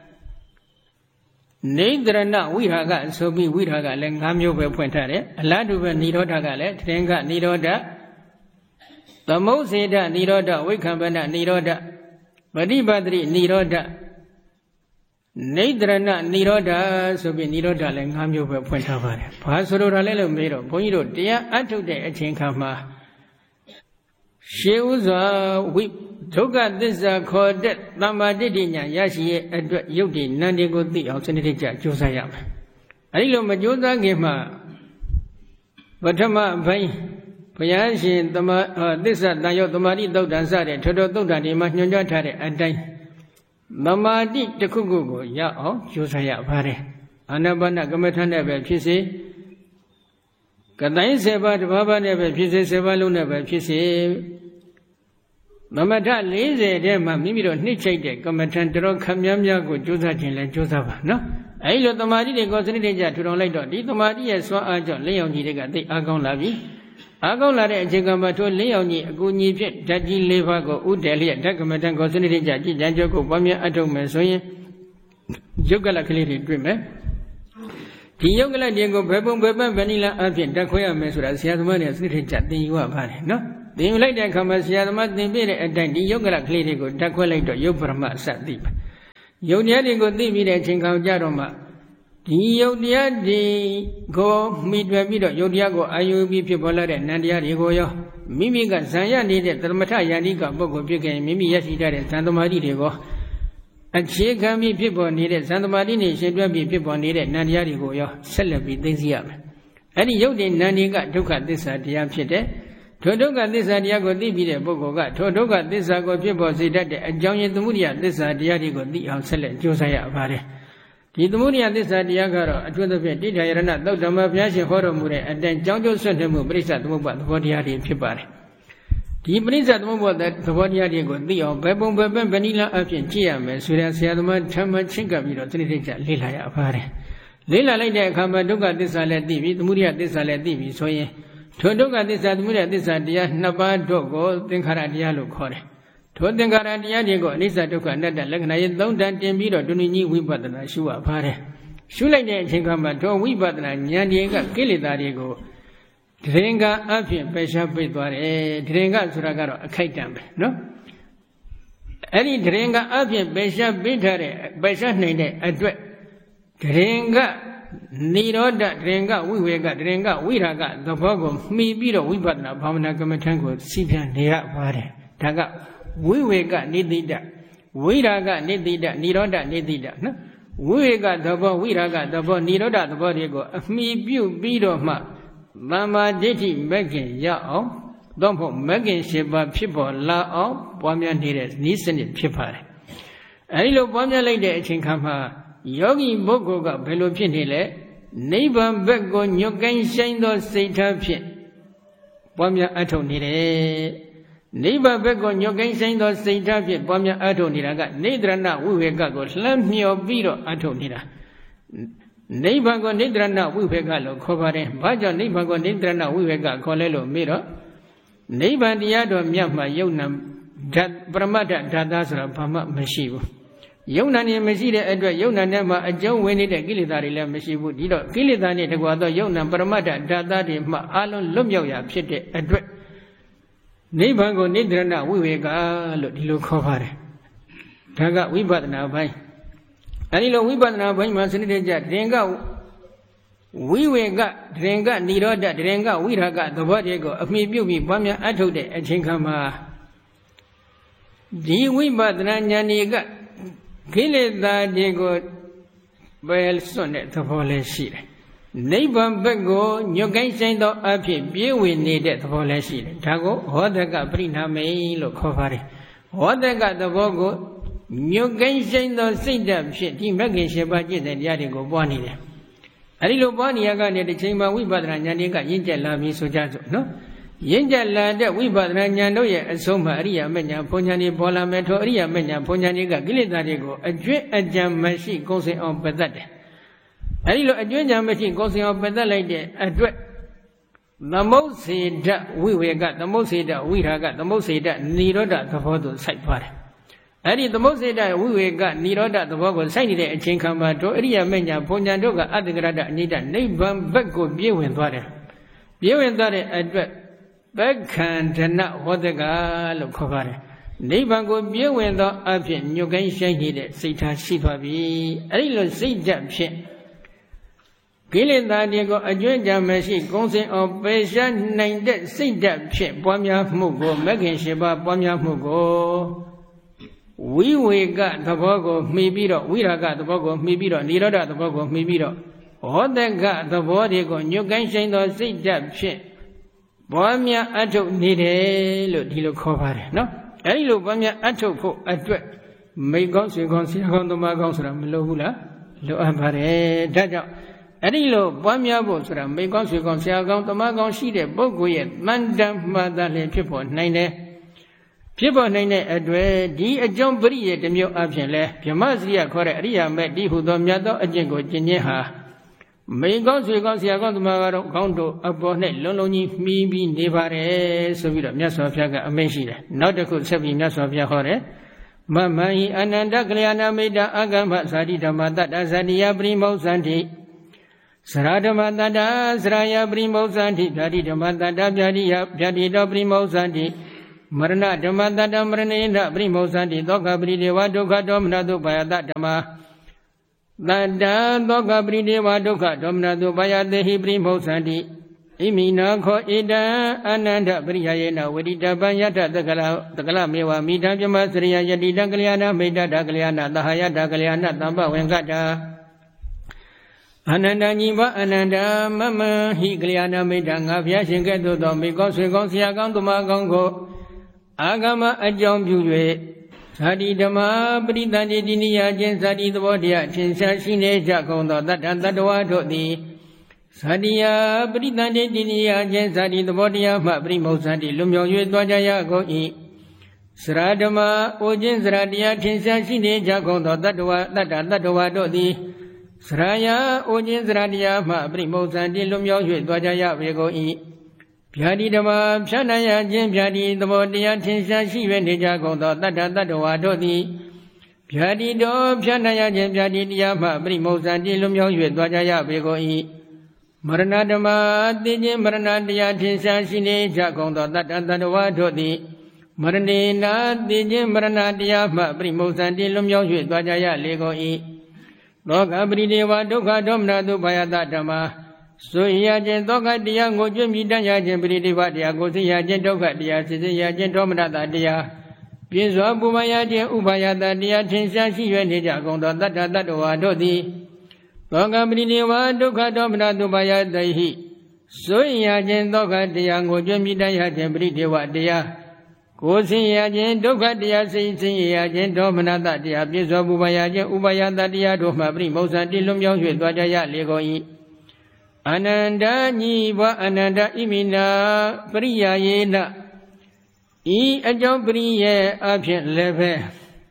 ကနေတရဏဝိရာကဆိုပြီးဝိရာကလည်း၅မျိုးပဲဖွင့်ထားတယ်အလားတူပဲនិရောဓကလည်းဒရင်ကនិရောဓသမုတ်စေတនិရောဓဝိခံပနនិရောဓပฏิပတ္တိនិရောဓနေတရဏនិရောဓဆိုပြီးនិရောဓလည်း၅မျိုးပဲဖွင့်ထားပါတယ်ဘာဆိုလိုတာလဲလို့မေးတော့ဘုန်းကြီးတို့တရားအထုတ်တဲ့အချိန်ခါမှာရှေးဥစွာဝိဒုက္ခသစ္စာခေါ်တဲ့သမ္မာဒိဋ္ဌိဉာဏ်ရရှိရဲ့အတွက်ယုတ်တိနန္ဒီကိုသိအောင်စနစ်တကျကြိုးစားရမယ်အဲဒီလိုမကြိုးစားခင်မှာပထမဘိုင်းဘုရားရှင်သမသစ္စာတန်ရောသမာဓိသုတ်တန်စတဲ့ထောတော်သုတ်တန်ဒီမှာညွှန်ကြားထားတဲ့အတိုင်းသမာဓိတစ်ခုခုကိုရအောင်ကြိုးစားရပါတယ်အာနာပါနကမ္မထာနဲ့ပဲဖြစ်စေကတိုင်းဆယ်ပါးတစ်ပါးပါးနဲ့ပဲဖြစ်စေဆယ်ပါးလုံးနဲ့ပဲဖြစ်စေမမထ၄၀ထဲမှာမိမိတို့နှိမ့်ချိတ်တဲ့ကမ္မထံတော်ခမ်းများများကိုကြိုးစားခြင်းလဲကြိုးစားပါနော်အဲဒီလိုသမာဓိတွေကိုစနစ်တကျထူထောင်လိုက်တော့ဒီသမာဓိရဲ့စွမ်းအားကြောင့်လင်းရောင်ကြီးတွေကသိအားကောင်းလာပြီအားကောင်းလာတဲ့အချိန်ကမှထိုလင်းရောင်ကြီးအကူအညီဖြင့်ဓာတ်ကြီး၄ပါးကိုဥတည်လျက်ဓာတ်ကမ္မထံကိုစနစ်တကျကြည်ကြံကြုတ်ကိုပွားများအထုတ်မယ်ဆိုရင်ယုတ်ကလကလေးတွေတွေ့မယ်ဒီယုတ်ကလတွေကိုဘယ်ပုံဘယ်ပန်းဗဏိလအဖြစ်တက်ခွဲရမယ်ဆိုတာဆရာသမားတွေစနစ်တကျသင်ယူရပါတယ်နော်သင်ယူလိုက်တဲ့အခါမှာဆရာသမားသင်ပြတဲ့အတိုင်းဒီယုတ်ကလကလေးတွေကိုဓာတ်ခွဲလိုက်တော့ယုတ်ပရမအစသိပဲယုတ်တရားတွေကိုသိပြီးတဲ့အချိန်ခါကြတော့မှဒီယုတ်တရားတွေကိုမိတွယ်ပြီးတော့ယုတ်တရားကိုအာယုပြီးဖြစ်ပေါ်လာတဲ့နန္တရားတွေကိုရောမိမိကဇံရနေတဲ့သမထယာနိကပုဂ္ဂိုလ်ဖြစ်ခဲ့ရင်မိမိရရှိတဲ့ဇံသမာဓိတွေကိုအခြေခံပြီးဖြစ်ပေါ်နေတဲ့ဇံသမာဓိနဲ့ရှင်တွဲပြီးဖြစ်ပေါ်နေတဲ့နန္တရားတွေကိုရောဆက်လက်ပြီးသိသိရမယ်အဲ့ဒီယုတ်တဲ့နန္ဒီကဒုက္ခသစ္စာတရားဖြစ်တဲ့ထိုဒုက္ခသစ္စာတရားကိုသိပြီးတဲ့ပုဂ္ဂိုလ်ကထိုဒုက္ခသစ္စာကိုဖြစ်ပေါ်စေတတ်တဲ့အကြောင်းရင်းသမုဒိယသစ္စာတရားတွေကိုသိအောင်ဆက်လက်ကြိုးစားရပါတယ်ဒီသမုဒိယသစ္စာတရားကတော့အထွတ်သဖြင့်တိဋ္ဌာယရဏသုတ်ဓမ္မဘုရားရှင်ဟောတော်မူတဲ့အတိုင်းကြောင်းကျိုးဆွတ်နေမှုပရိစ္ဆသမုပ္ပါသဘောတရားတွေဖြစ်ပါတယ်ဒီပရိစ္ဆသမုပ္ပါသဘောတရားတွေကိုသိအောင်ဘယ်ပုံဘယ်ပန်းဗဏိလအဖြစ်ကြည့်ရမယ်ဆိုတဲ့ဆရာသမားဓမ္မချင်းကပ်ပြီးတော့တိတိကျကျလေ့လာရပါတယ်လေ့လာလိုက်တဲ့အခါမှာဒုက္ခသစ္စာလည်းသိပြီသမုဒိယသစ္စာလည်းသိပြီဆိုရင်ထိုဒုက္ခသစ္စာသမုဒယသစ္စာတရားနှစ်ပါးတို့ကိုသင်္ခါရတရားလို့ခေါ်တယ်။ထိုသင်္ခါရတရားတွေကိုအနိစ္စဒုက္ခအနတ္တလက္ခဏာရဲ့သုံးတန်တင်ပြီးတော့ဒုနိကြီးဝိပဿနာရှုရပါတယ်။ရှုလိုက်တဲ့အချိန်ခါမှာထိုဝိပဿနာဉာဏ်တွေကကိလေသာတွေကိုဒရင်ကအဖြစ်ပယ်ရှားပိတ်သွားတယ်။ဒရင်ကဆိုတာကတော့အခိုက်တံပဲနော်။အဲ့ဒီဒရင်ကအဖြစ်ပယ်ရှားပိတ်ထားတဲ့ပယ်ရှားနိုင်တဲ့အတွက်ဒရင်ကနိရောဓဒရင်ကဝိဝေကဒရင်ကဝိရာကသဘောကိုမှီပြီးတော့ဝိပဿနာဘာဝနာကမ္မထံကိုစီးပြန်နေရပါတယ်ဒါကဝိဝေကနိတိတဝိရာကနိတိတနိရောဓနိတိတနော်ဝိဝေကသဘောဝိရာကသဘောနိရောဓသဘောတွေကိုအမှီပြုပြီးတော့မှသမ္မာဒိဋ္ဌိမဂ်ခင်ရအောင်သို့မဟုတ်မဂ်ခင်၈ပါးဖြစ်ပေါ်လာအောင်ပွားများနေတဲ့နည်းစနစ်ဖြစ်ပါတယ်အဲဒီလိုပွားများလိုက်တဲ့အချိန်ခါမှာယောဂီပုဂ္ဂိုလ်ကဘယ်လိုဖြစ်နေလဲနိဗ္ဗာန်ဘက်ကိုညွတ်ကိုင်းဆိုင်သောစိတ်ထားဖြင့်ပွားများအထုတ်နေတယ်နိဗ္ဗာန်ဘက်ကိုညွတ်ကိုင်းဆိုင်သောစိတ်ထားဖြင့်ပွားများအထုတ်နေတာကနိဒရဏဝိဝေကကိုလှမ်းမြော်ပြီးတော့အထုတ်နေတာနိဗ္ဗာန်ကိုနိဒရဏဝိဝေကလို့ခေါ်ပါတယ်ဘာကြောင့်နိဗ္ဗာန်ကိုနိဒရဏဝိဝေကခေါ်လဲလို့မေးတော့နိဗ္ဗာန်တရားတော်မြတ်မှာယုံနာဓာတ်ပရမတ္ထဓာတ်သားဆိုတာဘာမှမရှိဘူးယုံနာနေမရှိတဲ့အတွက်ယုံနာနဲ့မှအကျုံးဝင်နေတဲ့ကိလေသာတွေလည်းမရှိဘူးဒီတော့ကိလေသာနဲ့တကွာသောယုံနာပရမတ္ထဓာတ်သားတွေမှအလုံးလွတ်မြောက်ရာဖြစ်တဲ့အတွက်နိဗ္ဗာန်ကိုနိဒရဏဝိဝေကလို့ဒီလိုခေါ်ပါတယ်ဒါကဝိပဿနာပိုင်းအဲဒီလိုဝိပဿနာပိုင်းမှာစနစ်တကျဒရင်ကဝိဝေကဒရင်ကနိရောဓဒရင်ကဝိရာကသဘောတွေကိုအမိပြုတ်ပြီးပွားများအထုတ်တဲ့အချိန်ခါမှာဒီဝိပဿနာဉာဏ်တွေကကိလေသာတွေကိုပယ်စွန့်တဲ့သဘောလည်းရှိတယ်။နိဗ္ဗာန်ဘက်ကိုညွတ်ကိုင်းဆိုင်သောအဖြစ်ပြေးဝင်နေတဲ့သဘောလည်းရှိတယ်။ဒါကိုဟောတကပရိနာမေလို့ခေါ်ပါတယ်။ဟောတကသဘောကိုညွတ်ကိုင်းဆိုင်သောစိတ်ဓာတ်ဖြင့်ဒီမဂ္ဂင်၈ပါးကျင့်တဲ့တရားတွေကိုပွားနေတယ်။အဲဒီလိုပွားနေရကနေတစ်ချိန်မှာဝိပဿနာဉာဏ်တွေကရင့်ကျက်လာပြီးဆိုကြစို့နော်။ရင့်ကျက်လာတဲ့ဝိပဿနာဉာဏ်တို့ရဲ့အဆုံးမှာအရိယာမဉ္ဇဉ်ဘုံဉာဏ်တွေပေါ်လာမယ်ထိုအရိယာမဉ္ဇဉ်ဘုံဉာဏ်တွေကကိလေသာတွေကိုအကျွင့်အကြံမရှိကုသိုလ်အောင်ပယ်တတ်တယ်။အဲဒီလိုအကျွင့်အကြံမရှိကုသိုလ်အောင်ပယ်တတ်လိုက်တဲ့အတွက်သမုတ်စေတဝိဝေကသမုတ်စေတဝိရာကသမုတ်စေတနိရောဓသဘောသို့စိုက်သွားတယ်။အဲဒီသမုတ်စေတဝိဝေကနိရောဓသဘောကိုစိုက်နေတဲ့အချိန်ခါမှာတို့အရိယာမဉ္ဇဉ်ဘုံဉာဏ်တို့ကအတ္တကရတအနိဒနိဗ္ဗာန်ဘက်ကိုပြေးဝင်သွားတယ်။ပြေးဝင်သွားတဲ့အတွက်ပက္ခန္ဓနဟောတကလို့ခေါ်ပါတယ်နိဗ္ဗာန်ကိုပြေးဝင်သောအဖြစ်ညွတ်ကိုင်းဆိုင်နေတဲ့စိတ်ထားရှိသွားပြီအဲဒီလိုစိတ်ဓာတ်ဖြင့်ကိလေသာတွေကိုအကျွမ်းကြမရှိကုံစင်အောင်ပယ်ရှားနိုင်တဲ့စိတ်ဓာတ်ဖြင့်ပွားများမှုကိုမဂ္ဂင်၈ပါးပွားများမှုကိုဝိဝေကသဘောကိုမှီပြီးတော့ဝိရာဂသဘောကိုမှီပြီးတော့နိရောဓသဘောကိုမှီပြီးတော့ဟောတကသဘောတွေကိုညွတ်ကိုင်းဆိုင်သောစိတ်ဓာတ်ဖြင့်ပွားများအထုတ်နေတယ်လို့ဒီလိုခေါ်ပါတယ်နော်အဲဒီလိုပွားများအထုတ်ဖို့အတွက်မိတ်ကောင်းဆွေကောင်းဆရာကောင်းသမားကောင်းဆိုတာမလိုဘူးလားလိုအပ်ပါတယ်ဒါကြောင့်အဲဒီလိုပွားများဖို့ဆိုတာမိတ်ကောင်းဆွေကောင်းဆရာကောင်းသမားကောင်းရှိတဲ့ပုဂ္ဂိုလ်ရဲ့တန်တမ်းမှသာလျှင်ဖြစ်ပေါ်နိုင်တယ်ဖြစ်ပေါ်နိုင်တဲ့အတွက်ဒီအကြောင်းပရိယေတစ်မျိုးအပြင်လဲဗြဟ္မစရိယခေါ်တဲ့အရိယာမဲ့ဒီဟုသောမြတ်သောအကျင့်ကိုကျင့်ခြင်းဟာမိကောင်းဆွေကောင်းဆရာကောင်းသမားကတော့ကောင်းတို့အပေါ်နဲ့လုံးလုံးကြီးမှီးပြီးနေပါတယ်ဆိုပြီးတော့မြတ်စွာဘုရားကအမိန့်ရှိတယ်နောက်တစ်ခုဆက်ပြီးမြတ်စွာဘုရားဟောတယ်မမဟိအနန္တကလျာဏမိတ္တအကမ္မဇာတိဓမ္မတတ္တဇာတိယပရိမောဇန္တိ Sara Dhamma Tata Saraya Primausanti Pyati Dhamma Tata Pyati Pyati Do Primausanti Marana Dhamma Tata Maranena Primausanti Doka Prideva Doka Domnatu Payata Dhamma Tata Doka Prideva Doka Domnatu Payatehi Primausanti Imina Kho Ida Ananda Priyayena Vedita Payata Takala Takala Mewa Mita Pyama Sriya Yati Dakalyana Meta Dakalyana Dahaya Dakalyana Tamba Venkata Ananda Niva Ananda Mama Hi Kalyana Meta Ngavya Shinketu Domi Ko Sui Ko Siya Kang Tuma Kang Ko Agama Ajong Pyue Sadi Dhamma Pritani Diniya Jen Sadi Dvodiya Chinsa Shine Jakong Do Tata Tatwa Dhoti Sadiya Pritani Diniya Jen Sadi Dvodiya Ma Primausanti Lumyong Yue Dwajaya Ko I Sra Dhamma Ojin Sradiya Chinsa Shine Jakong Do Tatwa Tata Tatwa Dhoti Sraya Ojin Sradiya Ma Primausanti Lumyong Yue Dwajaya Vego I Pyati Dhamma Pyanaya Jen Pyati Dvodiya Chinsa Shine Jakong Do Tata Tatwa Dhoti Pyati Do Pyanaya Jen Pyati Diya Ma Primausanti Lumyong Yue Dwajaya Vego I Marana Dhamma Tijin Marana Diya Chinsa Shine Jakong Do Tata Tatwa Dhoti Maranena Tijin Marana Diya Ma Primausanti Lumyong Yue Dwajaya Lego I Doka Prideva Doka Domnatu Payata Dhamma Suya Jen Doka Diya Ngojum Yidanya Jen Prideva Diya Gosiya Jen Doka Diya Sisiya Jen Domnata Diya Pinswa Pumaya Jen Upayata Diya Chinsa Shiyue Jakong Do Tata Tatwa Dhoti Doka Prideva Doka Domnatu Payata Hi Suya Jen Doka Diya Ngojum Yidanya Jen Prideva Diya Gosiya Jen Doka Diya Sisiya Jen Domnata Diya Pinswa Pumaya Jen Upayata Diya Dhamma Primausanti Lumyong Yue Dwajaya Lego I Ananda Niva Ananda Imina Priyayena I Ajong Priye Abhin Leve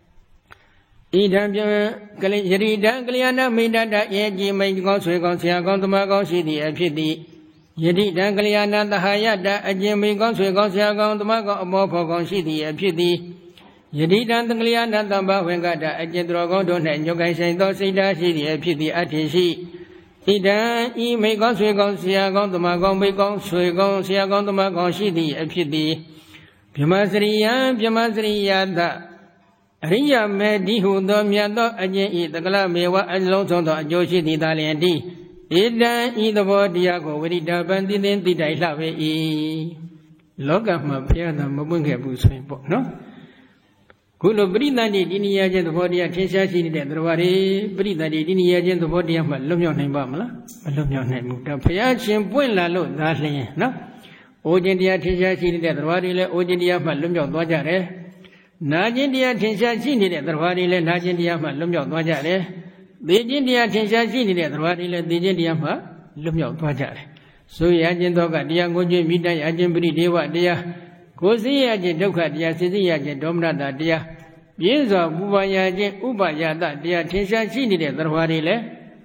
Idam Kali Yeridan Kalyana Midada Yeji Mai Gong Sui Gong Sia Gong Tuma Gong Sidi Abhiti Yeridan Kalyana Tahayada Ajin Mai Gong Sui Gong Sia Gong Tuma Gong Amopo Gong Sidi Abhiti Yeridan Kalyana Tamba Venkata Ajin Dro Gong Don Hen Yogai Sain Do Sida Sidi Abhiti Atishi Idan I Mai Gong Sui Gong Sia Gong Tuma Gong Mai Gong Sui Gong Sia Gong Tuma Gong Sidi Abhiti Pyamasriya Pyamasriya Da Ariya Me Dihu Do Myato Ajin I Takala Mewa Ajlong Song Do Ajoshi Di Dalian Di Idan I Davo Diya Ko Vedita Bandi Den Di Dai Lave I Loka Ma Pyata Mabunke Bu Sui Po No Kulo Pritani Diniya Jen Davo Diya Chinsa Shini De Dravare Pritani Diniya Jen Davo Diya Ma Lumyong Nai Ba Mala Ma Lumyong Nai Mu Da Phaya Chin Puin La Lo Da Lin No Ojin Diya Chinsa Shini De Dravare Le Ojin Diya Ma Lumyong Dwa Ja Le Najin Diya Chinsa Shini De Dravare Le Najin Diya Ma Lumyong Dwa Ja Le Dijin Diya Chinsa Shini De Dravare Le Dijin Diya Ma Lumyong Dwa Ja Le Suya Jen Doka Diya Ngojum Yidanya Ajin Prideva Diya Gosiya Jen Doka Diya Sisiya Jen Domnata Diya Pinswa Pumaya Jen Upayata Diya Chinsa Shini De Dravare Le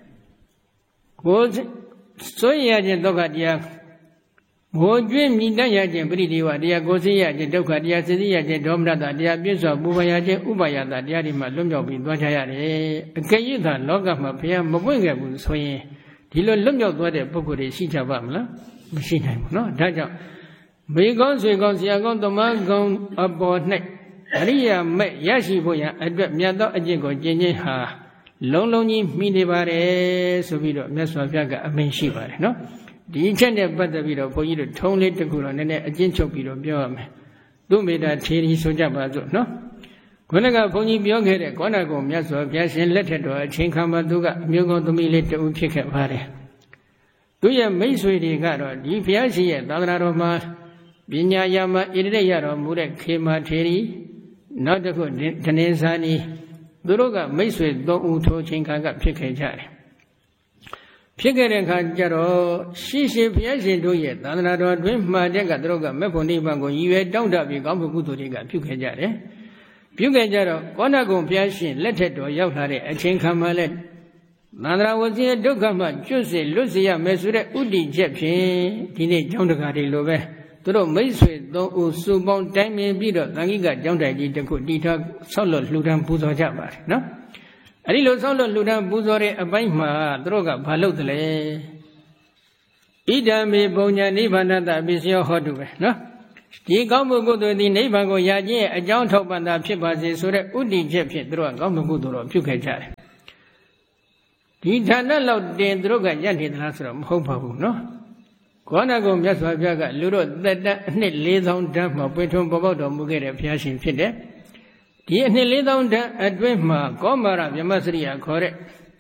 Suya Jen Doka Diya Ngojum Yidanya Jen Prideva Diya Gosiya Jen Doka Diya Sisiya Jen Domnata Diya Pinswa Pumaya Jen Upayata Diya Di Ma Lumyong Pi Dwajaya Le Akayita Loka Ma Phaya Mapwinke Bu So Yin Di Lo Lumyong Dwa De Pukkul De Shi Cha Ba Ma Laမရှိနိုင်ဘူးနော်ဒါကြောင့်မေကောင်းဆွေကောင်းဆရာကောင်းတမန်ကောင်းအပေါ်၌အရိယာမဲ့ရရှိဖို့ရန်အတွက်မြတ်သောအကျင့်ကိုကျင့်ခြင်းဟာလုံးလုံးကြီးမိနေပါတယ်ဆိုပြီးတော့မြတ်စွာဘုရားကအမိန့်ရှိပါတယ်နော်ဒီအချက်နဲ့ပတ်သက်ပြီးတော့ဘုန်းကြီးတို့ထုံးလေးတစ်ခုတော့နည်းနည်းအကျဉ်းချုပ်ပြီးတော့ပြောရမယ်သူမေတ္တာထေရီဆိုကြပါစို့နော်ခုနကဘုန်းကြီးပြောခဲ့တဲ့ကောဏကုံမြတ်စွာဘုရားရှင်လက်ထက်တော်အချိန်ခါမှာသူကအမျိုးကောင်းသမီးလေးတူဖြစ်ခဲ့ပါတယ်သူရဲ့မိတ်ဆွေတွေကတော့ဒီဘုရားရှင်ရဲ့သာသနာတော်မှာပညာရမဣတိရတော်မူတဲ့ခေမာထေရီနောက်တစ်ခုဒနေဇာနီသူတို့ကမိတ်ဆွေသုံးဦးထိုချိန်ခါကဖြစ်ခဲ့ကြတယ်ဖြစ်ခဲ့တဲ့အခါကျတော့ရှိရှိဘုရားရှင်တို့ရဲ့သာသနာတော်တွင်မှာတဲ့ကသူတို့ကမေဖို့နိဗ္ဗာန်ကိုရည်ရွယ်တောင်းတပြီးကောင်းမှုကုသိုလ်တွေကပြုခဲ့ကြတယ်ပြုခဲ့ကြတော့ကောဏကုံဘုရားရှင်လက်ထက်တော်ရောက်လာတဲ့အချိန်ခါမှာလဲသန္တရာဝစီရဲ့ဒုက္ခမှကျွတ်စေလွတ်စေရမယ်ဆိုတဲ့ဥတည်ချက်ဖြင့်ဒီနေ့ကျောင်းတကာတွေလိုပဲသူတို့မိတ်ဆွေသုံးဦးစုပေါင်းတိုင်ပင်ပြီးတော့သံဃိကကျောင်းတိုင်ကြီးတစ်ခုတည်ထားဆောက်လွတ်လှူဒန်းပူဇော်ကြပါတယ်နော်အဲဒီလိုဆောက်လွတ်လှူဒန်းပူဇော်တဲ့အပိုင်းမှာသူတို့ကဘာလုပ်တယ်လဲဣဒံမေပုံညာနိဗ္ဗာန်တပစ္စယောဟောတုပဲနော်ဒီကောင်းမှုကုသိုလ်သည်နိဗ္ဗာန်ကိုရခြင်းရဲ့အကြောင်းထောက်ပံ့တာဖြစ်ပါစေဆိုတဲ့ဥတည်ချက်ဖြင့်သူတို့ကကောင်းမှုကုသိုလ်တော်ပြုခဲ့ကြတယ်ဒီဌာနလောက်တင်သူတို့ကရနေသလားဆိုတော့မဟုတ်ပါဘူးနော်ခေါဏကုံမြတ်စွာဘုရားကလူတို့သက်တမ်းအနှစ်၄သောင်းတန်းမှာပွင့်ထွန်းပေါ်ပေါက်တော်မူခဲ့တဲ့ဘုရားရှင်ဖြစ်တယ်ဒီအနှစ်၄သောင်းတန်းအတွင်းမှာကောမာရဗြဟ္မစရိယခေါ်တဲ့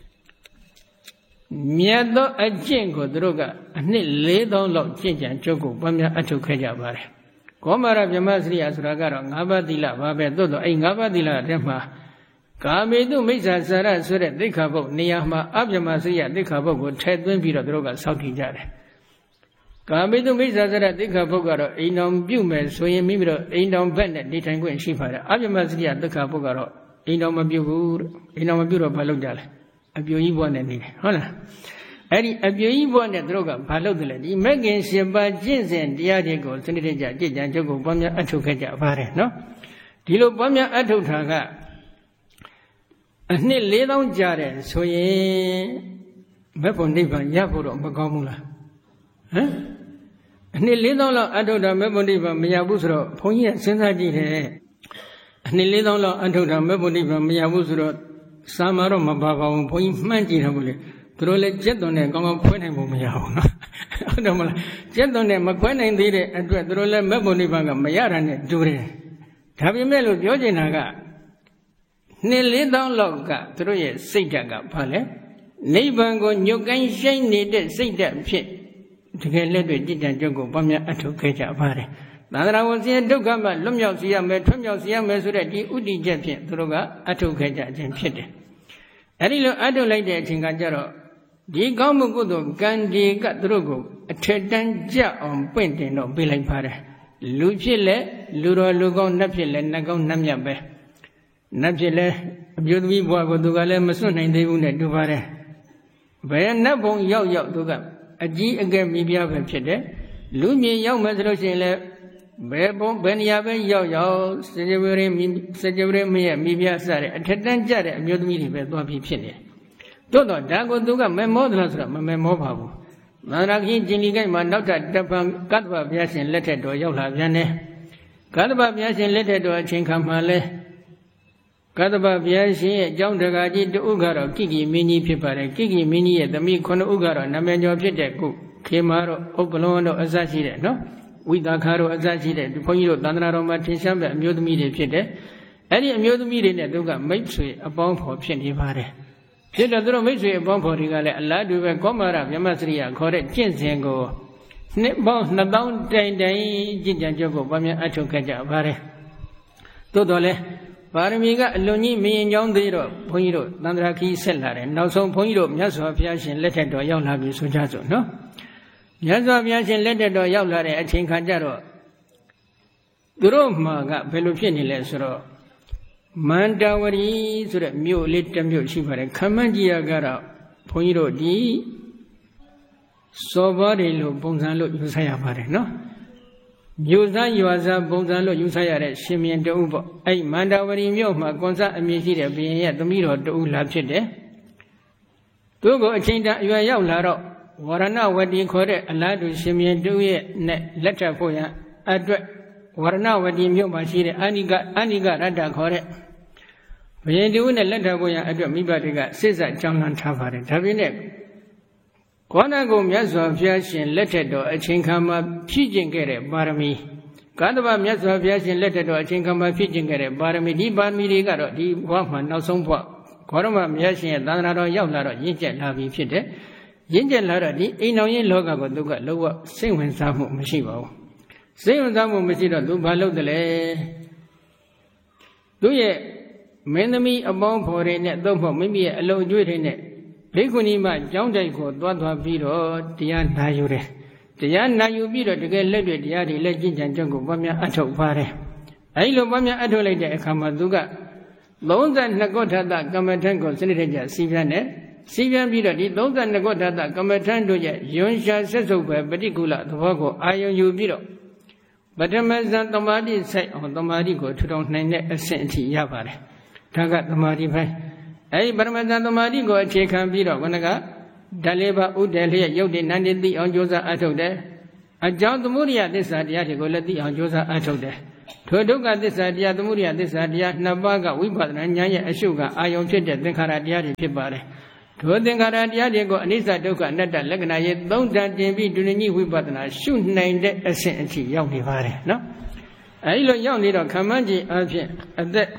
မြတ်သောအကျင့်ကိုသူတို့ကအနှစ်၄သောင်းလောက်ကျင့်ကြံကြုတ်ကိုပွားများအထုတ်ခဲ့ကြပါတယ်ကောမာရဗြဟ္မစရိယဆိုတာကတော့၅ပါးသီလပါပဲသို့တော့အဲ့၅ပါးသီလထဲမှာကာမေတုမိစ္ဆာစာရဆိုတဲ့သိက္ခာပုဒ်နေရာမှာအဗြဟ္မစရိယသိက္ခာပုဒ်ကိုထည့်သွင်းပြီးတော့သူတို့ကစောင့်ကြည့်ကြတယ်ကာမေတုမိစ္ဆာစာရသိက္ခာပုဒ်ကတော့အိမ်တော်ပြုမယ်ဆိုရင်မိမိတို့အိမ်တော်ဘက်နဲ့နေထိုင်ခွင့်ရှိပါတယ်အဗြဟ္မစရိယသိက္ခာပုဒ်ကတော့အိမ်တော်မပြုဘူးအိမ်တော်မပြုတော့ဘာလုပ်ကြလဲအပြိုကြီးဘဝနဲ့နေတယ်ဟုတ်လားအဲ့ဒီအပြိုကြီးဘဝနဲ့သူတို့ကဘာလုပ်တယ်လဲဒီမဂ္ဂင်ရှင်ပါကျင့်စဉ်တရားတွေကိုစနစ်တကျကြည်ကြံကြုတ်ကိုပွားများအထုတ်ခဲ့ကြပါတယ်နော်ဒီလိုပွားများအထုတ်တာကအနှစ်၄သောင်းကြာတယ်ဆိုရင်မက်ဖို့နိဗ္ဗာန်ရဖို့တော့မကောင်းဘူးလားဟမ်အနှစ်၄သောင်းလောက်အထုတ်တာမက်ဖို့နိဗ္ဗာန်မရဘူးဆိုတော့ဘုန်းကြီးကစဉ်းစားကြည့်တယ်အနှစ်၄သောင်းလောက်အထုတ်တာမက်ဖို့နိဗ္ဗာန်မရဘူးဆိုတော့စာမတော့မပါပါဘူးဘုန်းကြီးမှန်းကြည့်တော့ဘုလေသူတို့လည်းကျက်သွန်နဲ့ကောင်းကောင်းခွဲနိုင်ဖို့မရဘူးနော်ဟုတ်တယ်မလားကျက်သွန်နဲ့မခွဲနိုင်သေးတဲ့အတွက်သူတို့လည်းမက်ဖို့နိဗ္ဗာန်ကမရတာနဲ့တူတယ်ဒါပေမဲ့လို့ပြောချင်တာကနှစ်လေးသောင်းလောက်ကသူတို့ရဲ့စိတ်ဓာတ်ကဘာလဲနိဗ္ဗာန်ကိုညှို့ကိုင်းရှိုင်းနေတဲ့စိတ်ဓာတ်ဖြစ်တကယ်လက်တွေ့ကြည်ကြံကြုတ်ကိုပွားများအထုတ်ခဲ့ကြပါတယ်သန္တရာဝဆင်းဒုက္ခမှလွတ်မြောက်စေရမယ်ထွတ်မြောက်စေရမယ်ဆိုတဲ့ဒီဥတည်ချက်ဖြင့်သူတို့ကအထုတ်ခဲ့ကြခြင်းဖြစ်တယ်အဲဒီလိုအထုတ်လိုက်တဲ့အချိန်ကကျတော့ဒီကောင်းမှုကုသိုလ်ကံဒီကသူတို့ကိုအထက်တန်းကြအောင်ပင့်တင်တော့ပေးလိုက်ပါတယ်လူဖြစ်လဲလူတော်လူကောင်းနတ်ဖြစ်လဲနတ်ကောင်းနတ်မြတ်ပဲနတ်ဖြစ်လဲအမျိုးသမီးဘဝကိုသူကလည်းမစွန့်နိုင်သေးဘူးနဲ့တူပါတယ်ဘယ်နတ်ဘုံရောက်ရောက်သူကအကြီးအကဲမိဖုရားပဲဖြစ်တယ်လူမြင်ရောက်မှဆိုလို့ရှိရင်လည်းဘယ်ဘုံဘယ်နေရာပဲရောက်ရောက်စကြဝဠာမိစကြဝဠာမရဲ့မိဖုရားစတဲ့အထက်တန်းကြတဲ့အမျိုးသမီးတွေပဲသွားပြီးဖြစ်နေတယ်သို့တော့ဒါကိုသူကမမောသလားဆိုတော့မမမောပါဘူးသန္တာခင်ကျင်လီကိုက်မှာနောက်ထပ်တပံကတ္တဗဘုရားရှင်လက်ထက်တော်ရောက်လာပြန်တယ်ကတ္တဗဘုရားရှင်လက်ထက်တော်အချိန်ခါမှာလဲကတ္တဗဘုရားရှင်ရဲ့အကြောင်းတကားကြီးတဥကတော့ကိကိမင်းကြီးဖြစ်ပါတယ်ကိကိမင်းကြီးရဲ့သမီးခုနှစ်ဥကတော့နာမည်ကျော်ဖြစ်တဲ့ကုခေမာတို့ဥပ္ပလုံးတို့အစရှိတဲ့နော်ဝိသခါတို့အစရှိတဲ့ဘုန်းကြီးတို့သန္တနာတော်မှာထင်ရှားမဲ့အမျိုးသမီးတွေဖြစ်တယ်အဲ့ဒီအမျိုးသမီးတွေနဲ့သူကမိတ်ဆွေအပေါင်းဖော်ဖြစ်နေပါတယ်ဖြစ်တော့သူတို့မိတ်ဆွေအပေါင်းဖော်တွေကလည်းအလားတူပဲကောမာရဗြဟ္မစရိယခေါ်တဲ့ကျင့်စဉ်ကိုနှစ်ပေါင်းနှစ်သောင်းတိုင်တိုင်ကျင့်ကြံကြုတ်ကိုပွားများအထုတ်ခဲ့ကြပါတယ်သို့တော်လည်းပါရမီကအလွန်ကြီးမရင်ကြောင်းသေးတော့ဘုန်းကြီးတို့သန္တရာခီးဆက်လာတယ်နောက်ဆုံးဘုန်းကြီးတို့မြတ်စွာဘုရားရှင်လက်ထက်တော်ရောက်လာပြီဆိုကြစို့နော်မြတ်စွာဘုရားရှင်လက်ထက်တော်ရောက်လာတဲ့အချိန်ခါကျတော့သူတို့မှာကဘယ်လိုဖြစ်နေလဲဆိုတော့မန္တဝရီဆိုတဲ့မြို့လေးတစ်မြို့ရှိပါတယ်ခမန်းကြီးရကတော့ဘုန်းကြီးတို့ဒီစောဘာတွေလို့ပုံစံလို့ယူဆရပါတယ်နော်မြို့သားရွာသားပုံစံလို့ယူဆရတဲ့ရှင်မြင်းတဦးပေါ့အဲ့မန္တဝရီမြို့မှာကွန်ဆာအမည်ရှိတဲ့ဘုရင်ရဲ့သမီးတော်တဦးလာဖြစ်တယ်သူကိုအချိန်တန်အရွယ်ရောက်လာတော့ဝရဏဝတီခေါ်တဲ့အလားတူရှင်မြင်းတဦးရဲ့နဲ့လက်ထပ်ဖို့ရန်အတွက်ဝရဏဝတီမြို့မှာရှိတဲ့အနိကအနိကရတ္တခေါ်တဲ့ဘုရင်တဦးနဲ့လက်ထပ်ဖို့ရန်အတွက်မိဘတွေကစစ်စကြောင်းလန့်ထားပါတယ်ဒါပြင်နဲ့ကောဏဂုံမြတ်စွာဘုရားရှင်လက်ထက်တော်အချိန်ခါမှာဖြည့်ကျင့်ခဲ့တဲ့ပါရမီကတ္တဗမြတ်စွာဘုရားရှင်လက်ထက်တော်အချိန်ခါမှာဖြည့်ကျင့်ခဲ့တဲ့ပါရမီဒီပါရမီတွေကတော့ဒီဘဝမှာနောက်ဆုံးဘဝခေါရမမြတ်ရှင်ရဲ့သန္တာတော်ရောက်လာတော့ရင့်ကျက်လာပြီဖြစ်တယ်ရင့်ကျက်လာတော့ဒီအိမ်တော်ရင်လောကကိုသူကလုံးဝစိတ်ဝင်စားမှုမရှိပါဘူးစိတ်ဝင်စားမှုမရှိတော့သူဘာလုပ်တယ်လဲသူရဲ့မင်းသမီးအပေါင်းဖော်တွေနဲ့သို့မဟုတ်မိမိရဲ့အလုံးအကျွေးတွေနဲ့ဘိက္ခုနီမကျောင်းတိုက်ကိုသွားသွားပြီးတော့တရားနာယူတယ်တရားနာယူပြီးတော့တကယ်လက်တွေ့တရားတွေလက်ကျင့်ကြံကြုတ်ကိုပွားများအထောက်ပါတယ်အဲဒီလိုပွားများအထောက်လိုက်တဲ့အခါမှာသူကသုံးဆယ်နှစ်ခုထသကမ္မထံကိုစနစ်တကျစီးပြန်တယ်စီးပြန်ပြီးတော့ဒီသုံးဆယ်နှစ်ခုထသကမ္မထံတို့ရဲ့ယွန်ရှာဆက်စုပ်ပဲပฏิကူလသဘောကိုအာယုံယူပြီးတော့ပထမဇန်သမာဓိဆိုင်အောင်သမာဓိကိုထူထောင်နိုင်တဲ့အဆင့်အထိရပါတယ်ဒါကသမာဓိပိုင်းအဲဒီပရမဇန်သမာဓိကိုအခြေခံပြီးတော့ခဏကဓာလေးပါဥဒေလျက်ရုပ်တည်နန္တိသိအောင်ကြိုးစားအထုတ်တယ်အကြောင်းသမုဒိယသစ္စာတရားတွေကိုလည်းသိအောင်ကြိုးစားအထုတ်တယ်ထိုဒုက္ခသစ္စာတရားသမုဒိယသစ္စာတရားနှစ်ပါးကဝိပဿနာဉာဏ်ရဲ့အရှုကအာယုံဖြစ်တဲ့သင်္ခါရတရားတွေဖြစ်ပါတယ်ထိုသင်္ခါရတရားတွေကိုအနိစ္စဒုက္ခအနတ္တလက္ခဏာရဲ့သုံးတန်တင်ပြီးဒုညိဝိပဿနာရှုနိုင်တဲ့အဆင့်အထိရောက်နေပါတယ်နော်အဲဒီလိုရောက်နေတော့ခမန်းကြီးအဖြစ်အသက်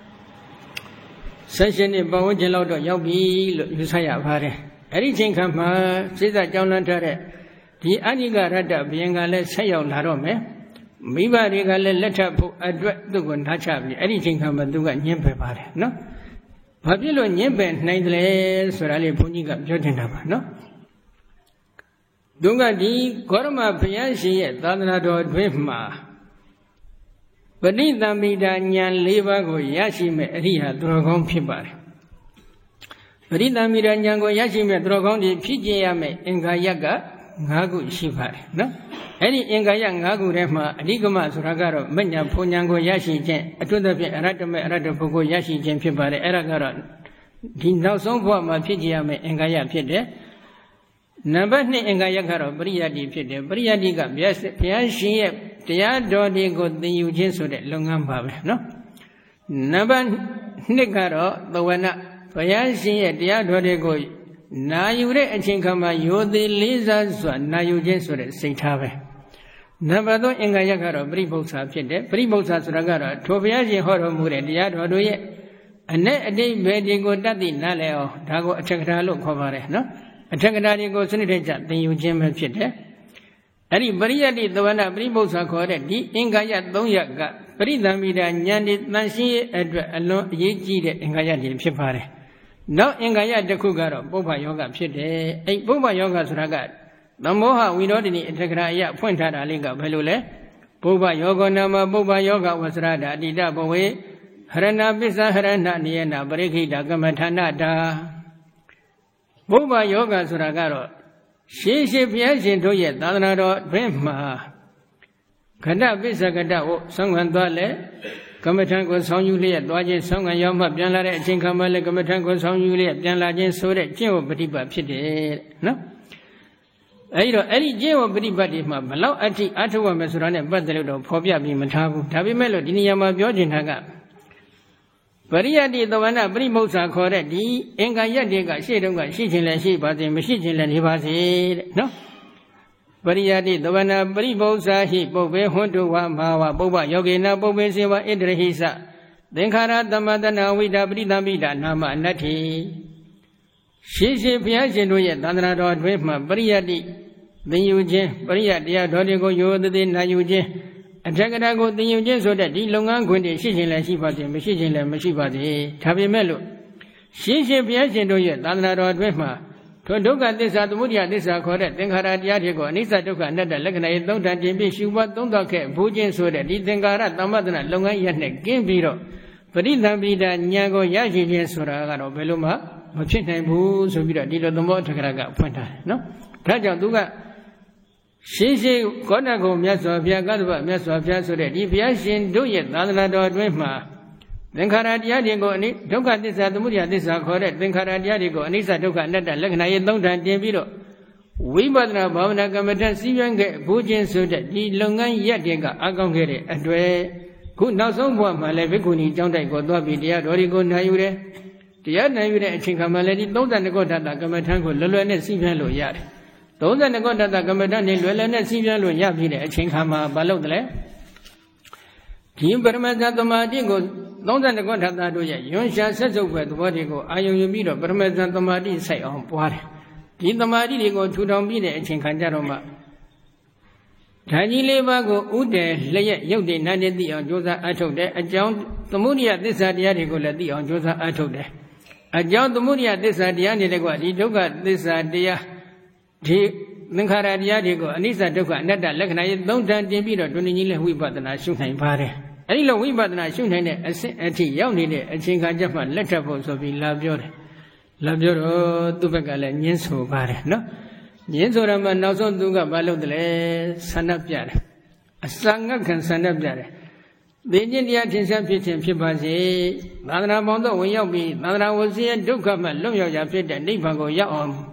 ဆက်ရှင်နှစ်ပတ်ဝန်းကျင်လောက်တော့ရောက်ပြီလို့ယူဆရပါတယ်အဲ့ဒီချိန်ခါမှာစိတ်ကြောင်းလန်းထားတဲ့ဒီအနိကရတ္တဘယံကလည်းဆက်ရောက်လာတော့မယ်မိဘတွေကလည်းလက်ထပ်ဖို့အတွက်သူ့ကိုနားချပြီးအဲ့ဒီချိန်ခါမှာသူကညှင်းပယ်ပါတယ်နော်ဘာဖြစ်လို့ညှင်းပယ်နိုင်တယ်လဲဆိုတာလေးဘုန်းကြီးကပြောတင်တာပါနော်သူကဒီဂေါရမဘုရားရှင်ရဲ့သာသနာတော်အတွင်းမှာပဋိသမိတာဉာဏ်၄ပါးကိုရရှိမဲ့အရိယာသူတော်ကောင်းဖြစ်ပါတယ်ပရိသမီရဉာဏ်ကိုရရှိမဲ့သူတော်ကောင်းတွေဖြစ်ကျင်ရမယ်အင်္ဂါရက၅ခုရှိပါတယ်နော်အဲ့ဒီအင်္ဂါရ၅ခုထဲမှာအဓိကမဆိုတာကတော့မညာဖုန်ဉာဏ်ကိုရရှိခြင်းအထွတ်သဖြင့်အရတ္တမေအရတ္တဘုကိုရရှိခြင်းဖြစ်ပါတယ်အဲ့ဒါကတော့ဒီနောက်ဆုံးဘဝမှာဖြစ်ကျင်ရမယ်အင်္ဂါရဖြစ်တယ်နံပါတ်၂အင်္ဂါရကတော့ပရိယတ္တိဖြစ်တယ်ပရိယတ္တိကဘုရားရှင်ရဲ့တရားတော်တွေကိုသင်ယူခြင်းဆိုတဲ့လုပ်ငန်းပါပဲနော်နံပါတ်၂ကတော့သဝနဘုရားရှင်ရဲ့တရားတော်တွေကိုနာယူတဲ့အချိန်ခါမှာယောသေးလေးစားစွာနာယူခြင်းဆိုတဲ့စိတ်ထားပဲနံပါတ်၃အင်္ဂါရကတော့ပရိပု္ပ္ပာဖြစ်တယ်ပရိပု္ပ္ပာဆိုတာကတော့ထိုဘုရားရှင်ဟောတော်မူတဲ့တရားတော်တို့ရဲ့အ내အတိတ်ဘယ်တွေကိုတတ်သိနားလည်အောင်ဒါကိုအထက်ကထာလို့ခေါ်ပါတယ်နော်အထက်ကထာတွေကိုစနစ်တကျသင်ယူခြင်းပဲဖြစ်တယ်အဲ့ဒီပရိယတ္တိသဝနာပရိပု္ပ္ပာခေါ်တဲ့ဒီအင်္ဂါရ၃ရက်ကပရိသမီတာဉာဏ်ဒီတန်ရှင်းရဲ့အတွက်အလွန်အရေးကြီးတဲ့အင်္ဂါရတွေဖြစ်ပါတယ်နောက်အင်္ဂါရတစ်ခုကတော့ပုဗ္ဗယောဂဖြစ်တယ်အဲ့ပုဗ္ဗယောဂဆိုတာကသမောဟဝိရောဓိအထက်ကရာအယဖွင့်ထားတာလေးကဘယ်လိုလဲပုဗ္ဗယောဂနာမပုဗ္ဗယောဂဝဆရဒအတိတဘဝေဟရဏပစ္စဟရဏနိယနာပရိခိတကမ္မထာဏတာပုဗ္ဗယောဂဆိုတာကတော့ရှေးရှေးဘုရားရှင်တို့ရဲ့သာသနာတော်အတွင်းမှာခဏပစ္စကတဟုတ်ဆောင်းခံသွားလဲကမ္မထံကိုဆောင်းယူလျက်သွားခြင်းဆောင်းခံရောက်မှပြန်လာတဲ့အချိန်ခါမှလည်းကမ္မထံကိုဆောင်းယူလျက်ပြန်လာခြင်းဆိုတဲ့ကျင့်ဝတ်ပฏิပတ်ဖြစ်တယ်နော်အဲဒီတော့အဲ့ဒီကျင့်ဝတ်ပฏิပတ်ဒီမှာဘလောက်အထိအထုဝမယ်ဆိုတာနဲ့ပတ်သက်လို့တော့ဖော်ပြပြီးမထားဘူးဒါပေမဲ့လို့ဒီနေရာမှာပြောချင်တာကပရိယတ္တိသဝနာပရိမု္ဆာခေါ်တဲ့ဒီအင်္ဂါရက်တွေကရှေ့တုန်းကရှိခြင်းလည်းရှိပါစေမရှိခြင်းလည်းနေပါစေတဲ့နော်ပရိယတ္တိသဝနာပရိပု္ပ္ပာဟိပုပ္ပေဟွန်တုဝမဟာဝပုဗ္ဗယောဂေနပုပ္ပေစေဝဣတရဟိစသင်္ခါရသမတနာဝိဒပရိသမိတာနာမအနတ္ထိရှေးရှေးဘုရားရှင်တို့ရဲ့သန္တနာတော်အတွင်းမှာပရိယတ္တိသင်ယူခြင်းပရိယတ္တရားတော်တွေကိုရိုသေသေးနာယူခြင်းအထက်ကရာကိုသင်ယူခြင်းဆိုတဲ့ဒီလုပ်ငန်းခွင်တွေရှိခြင်းလည်းရှိပါစေမရှိခြင်းလည်းမရှိပါစေဒါပေမဲ့လို့ရှင်းရှင်းဘုရားရှင်တို့ရဲ့သာသနာတော်အတွင်းမှာထိုဒုက္ခသစ္စာသမုဒယသစ္စာခေါ်တဲ့သင်္ခါရတရားတွေကိုအနိစ္စဒုက္ခအနတ္တလက္ခဏာရဲ့သုံးတန်တင်ပြီးရှုပွားသုံးသပ်ခဲ့ဘူးခြင်းဆိုတဲ့ဒီသင်္ခါရသမတနာလုပ်ငန်းရပ်နဲ့ကင်းပြီးတော့ပရိသံပိတာဉာဏ်ကိုရရှိခြင်းဆိုတာကတော့ဘယ်လိုမှမဖြစ်နိုင်ဘူးဆိုပြီးတော့ဒီလိုသဘောအထက်ကရာကဖွင့်ထားတယ်နော်ဒါကြောင့်သူကရှင်းရှင်းကောဏဂုံမြတ်စွာဘုရားကတ္တဗမြတ်စွာဘုရားဆိုတဲ့ဒီဘုရားရှင်တို့ရဲ့သာသနာတော်အတွင်းမှာသင်္ခါရတရားတွေကိုအနိဒုက္ခသစ္စာသမုဒယသစ္စာခေါ်တဲ့သင်္ခါရတရားတွေကိုအနိစ္စဒုက္ခအနတ္တလက္ခဏာရဲ့သုံးတန်တင်ပြီးတော့ဝိပဿနာဘာဝနာကမ္မဋ္ဌာန်းစီးပွားခဲ့ဘူးခြင်းဆိုတဲ့ဒီလုပ်ငန်းရက်တွေကအကောင်းခဲ့တဲ့အတွေ့ခုနောက်ဆုံးဘဝမှာလည်းဘိက္ခုနီကျောင်းတိုက်ကိုသွားပြီးတရားတော်တွေကိုနိုင်ယူတယ်တရားနိုင်ယူတဲ့အချိန်ခါမှာလည်းဒီသုံးသကောဋ္ဌကမ္မဋ္ဌာန်းကိုလွယ်လွယ်နဲ့စီးပြန်လို့ရတယ်သုံးသကောဋ္ဌကမ္မဋ္ဌာန်းနဲ့လွယ်လွယ်နဲ့စီးပြန်လို့ရပြီတဲ့အချိန်ခါမှာမလုပ်တယ်လေဒီပရမဇ္ဇသမာဓိကိုသုံးသကောဋ္ဌတို့ရဲ့ယွန်ရှာဆက်စုပ်ပဲသဘောတွေကိုအာယုံယူပြီးတော့ပရမဇ္ဇသမာဓိစိုက်အောင်ပွားတယ်ဒီသမာဓိတွေကိုထူထောင်ပြီးတဲ့အချိန်ခါကျတော့မှဓာကြီးလေးပါးကိုဥတည်လျက်ရုပ်တည်နာနေသိအောင်ကြိုးစားအထုတ်တယ်အကြောင်းသမုဒိယသစ္စာတရားတွေကိုလည်းသိအောင်ကြိုးစားအထုတ်တယ်အကြောင်းသမုဒိယသစ္စာတရားတွေလည်းကဒီဒုက္ခသစ္စာတရားဒီသင်္ခါရတရားတွေကိုအနိစ္စဒုက္ခအနတ္တလက္ခဏာရဲ့သုံးတန်တင်ပြီးတော့တွင်ကြီးလည်းဝိပဿနာရှုနိုင်ပါတယ်အဲဒီလိုဝိပဿနာရှုနိုင်တဲ့အဆင့်အထိရောက်နေတဲ့အချိန်ခါကျမှလက်ထပ်ဖို့ဆိုပြီးလာပြောတယ်လာပြောတော့သူ့ဘက်ကလည်းညှင်းဆိုပါတယ်နော်ညင်းဆိုရမှနောက်ဆုံးသူကမလုပ်တယ်လေဆန္ဒပြတယ်အစငတ်ခံဆန္ဒပြတယ်သိခြင်းတရားထင်ရှားဖြစ်ခြင်းဖြစ်ပါစေသာသနာပေါင်းတော့ဝင်ရောက်ပြီးသာသနာဝစီရဲ့ဒုက္ခမှလွတ်မြောက်ရာဖြစ်တဲ့နိဗ္ဗာန်ကိုရောက်အောင်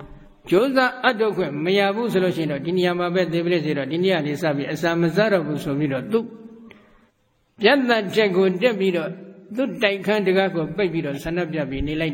ကြိုးစားအထုတ်ခွင့်မရဘူးဆိုလို့ရှိရင်တော့ဒီနေရာမှာပဲသေပလိစေတော့ဒီနေရာလေးစပြီးအစာမစားတော့ဘူးဆိုပြီးတော့သူပြတ်သက်ချက်ကိုတက်ပြီးတော့သူတိုက်ခန်းတကားကိုပိတ်ပြီးတော့ဆန္ဒပြပြီးနေလိုက်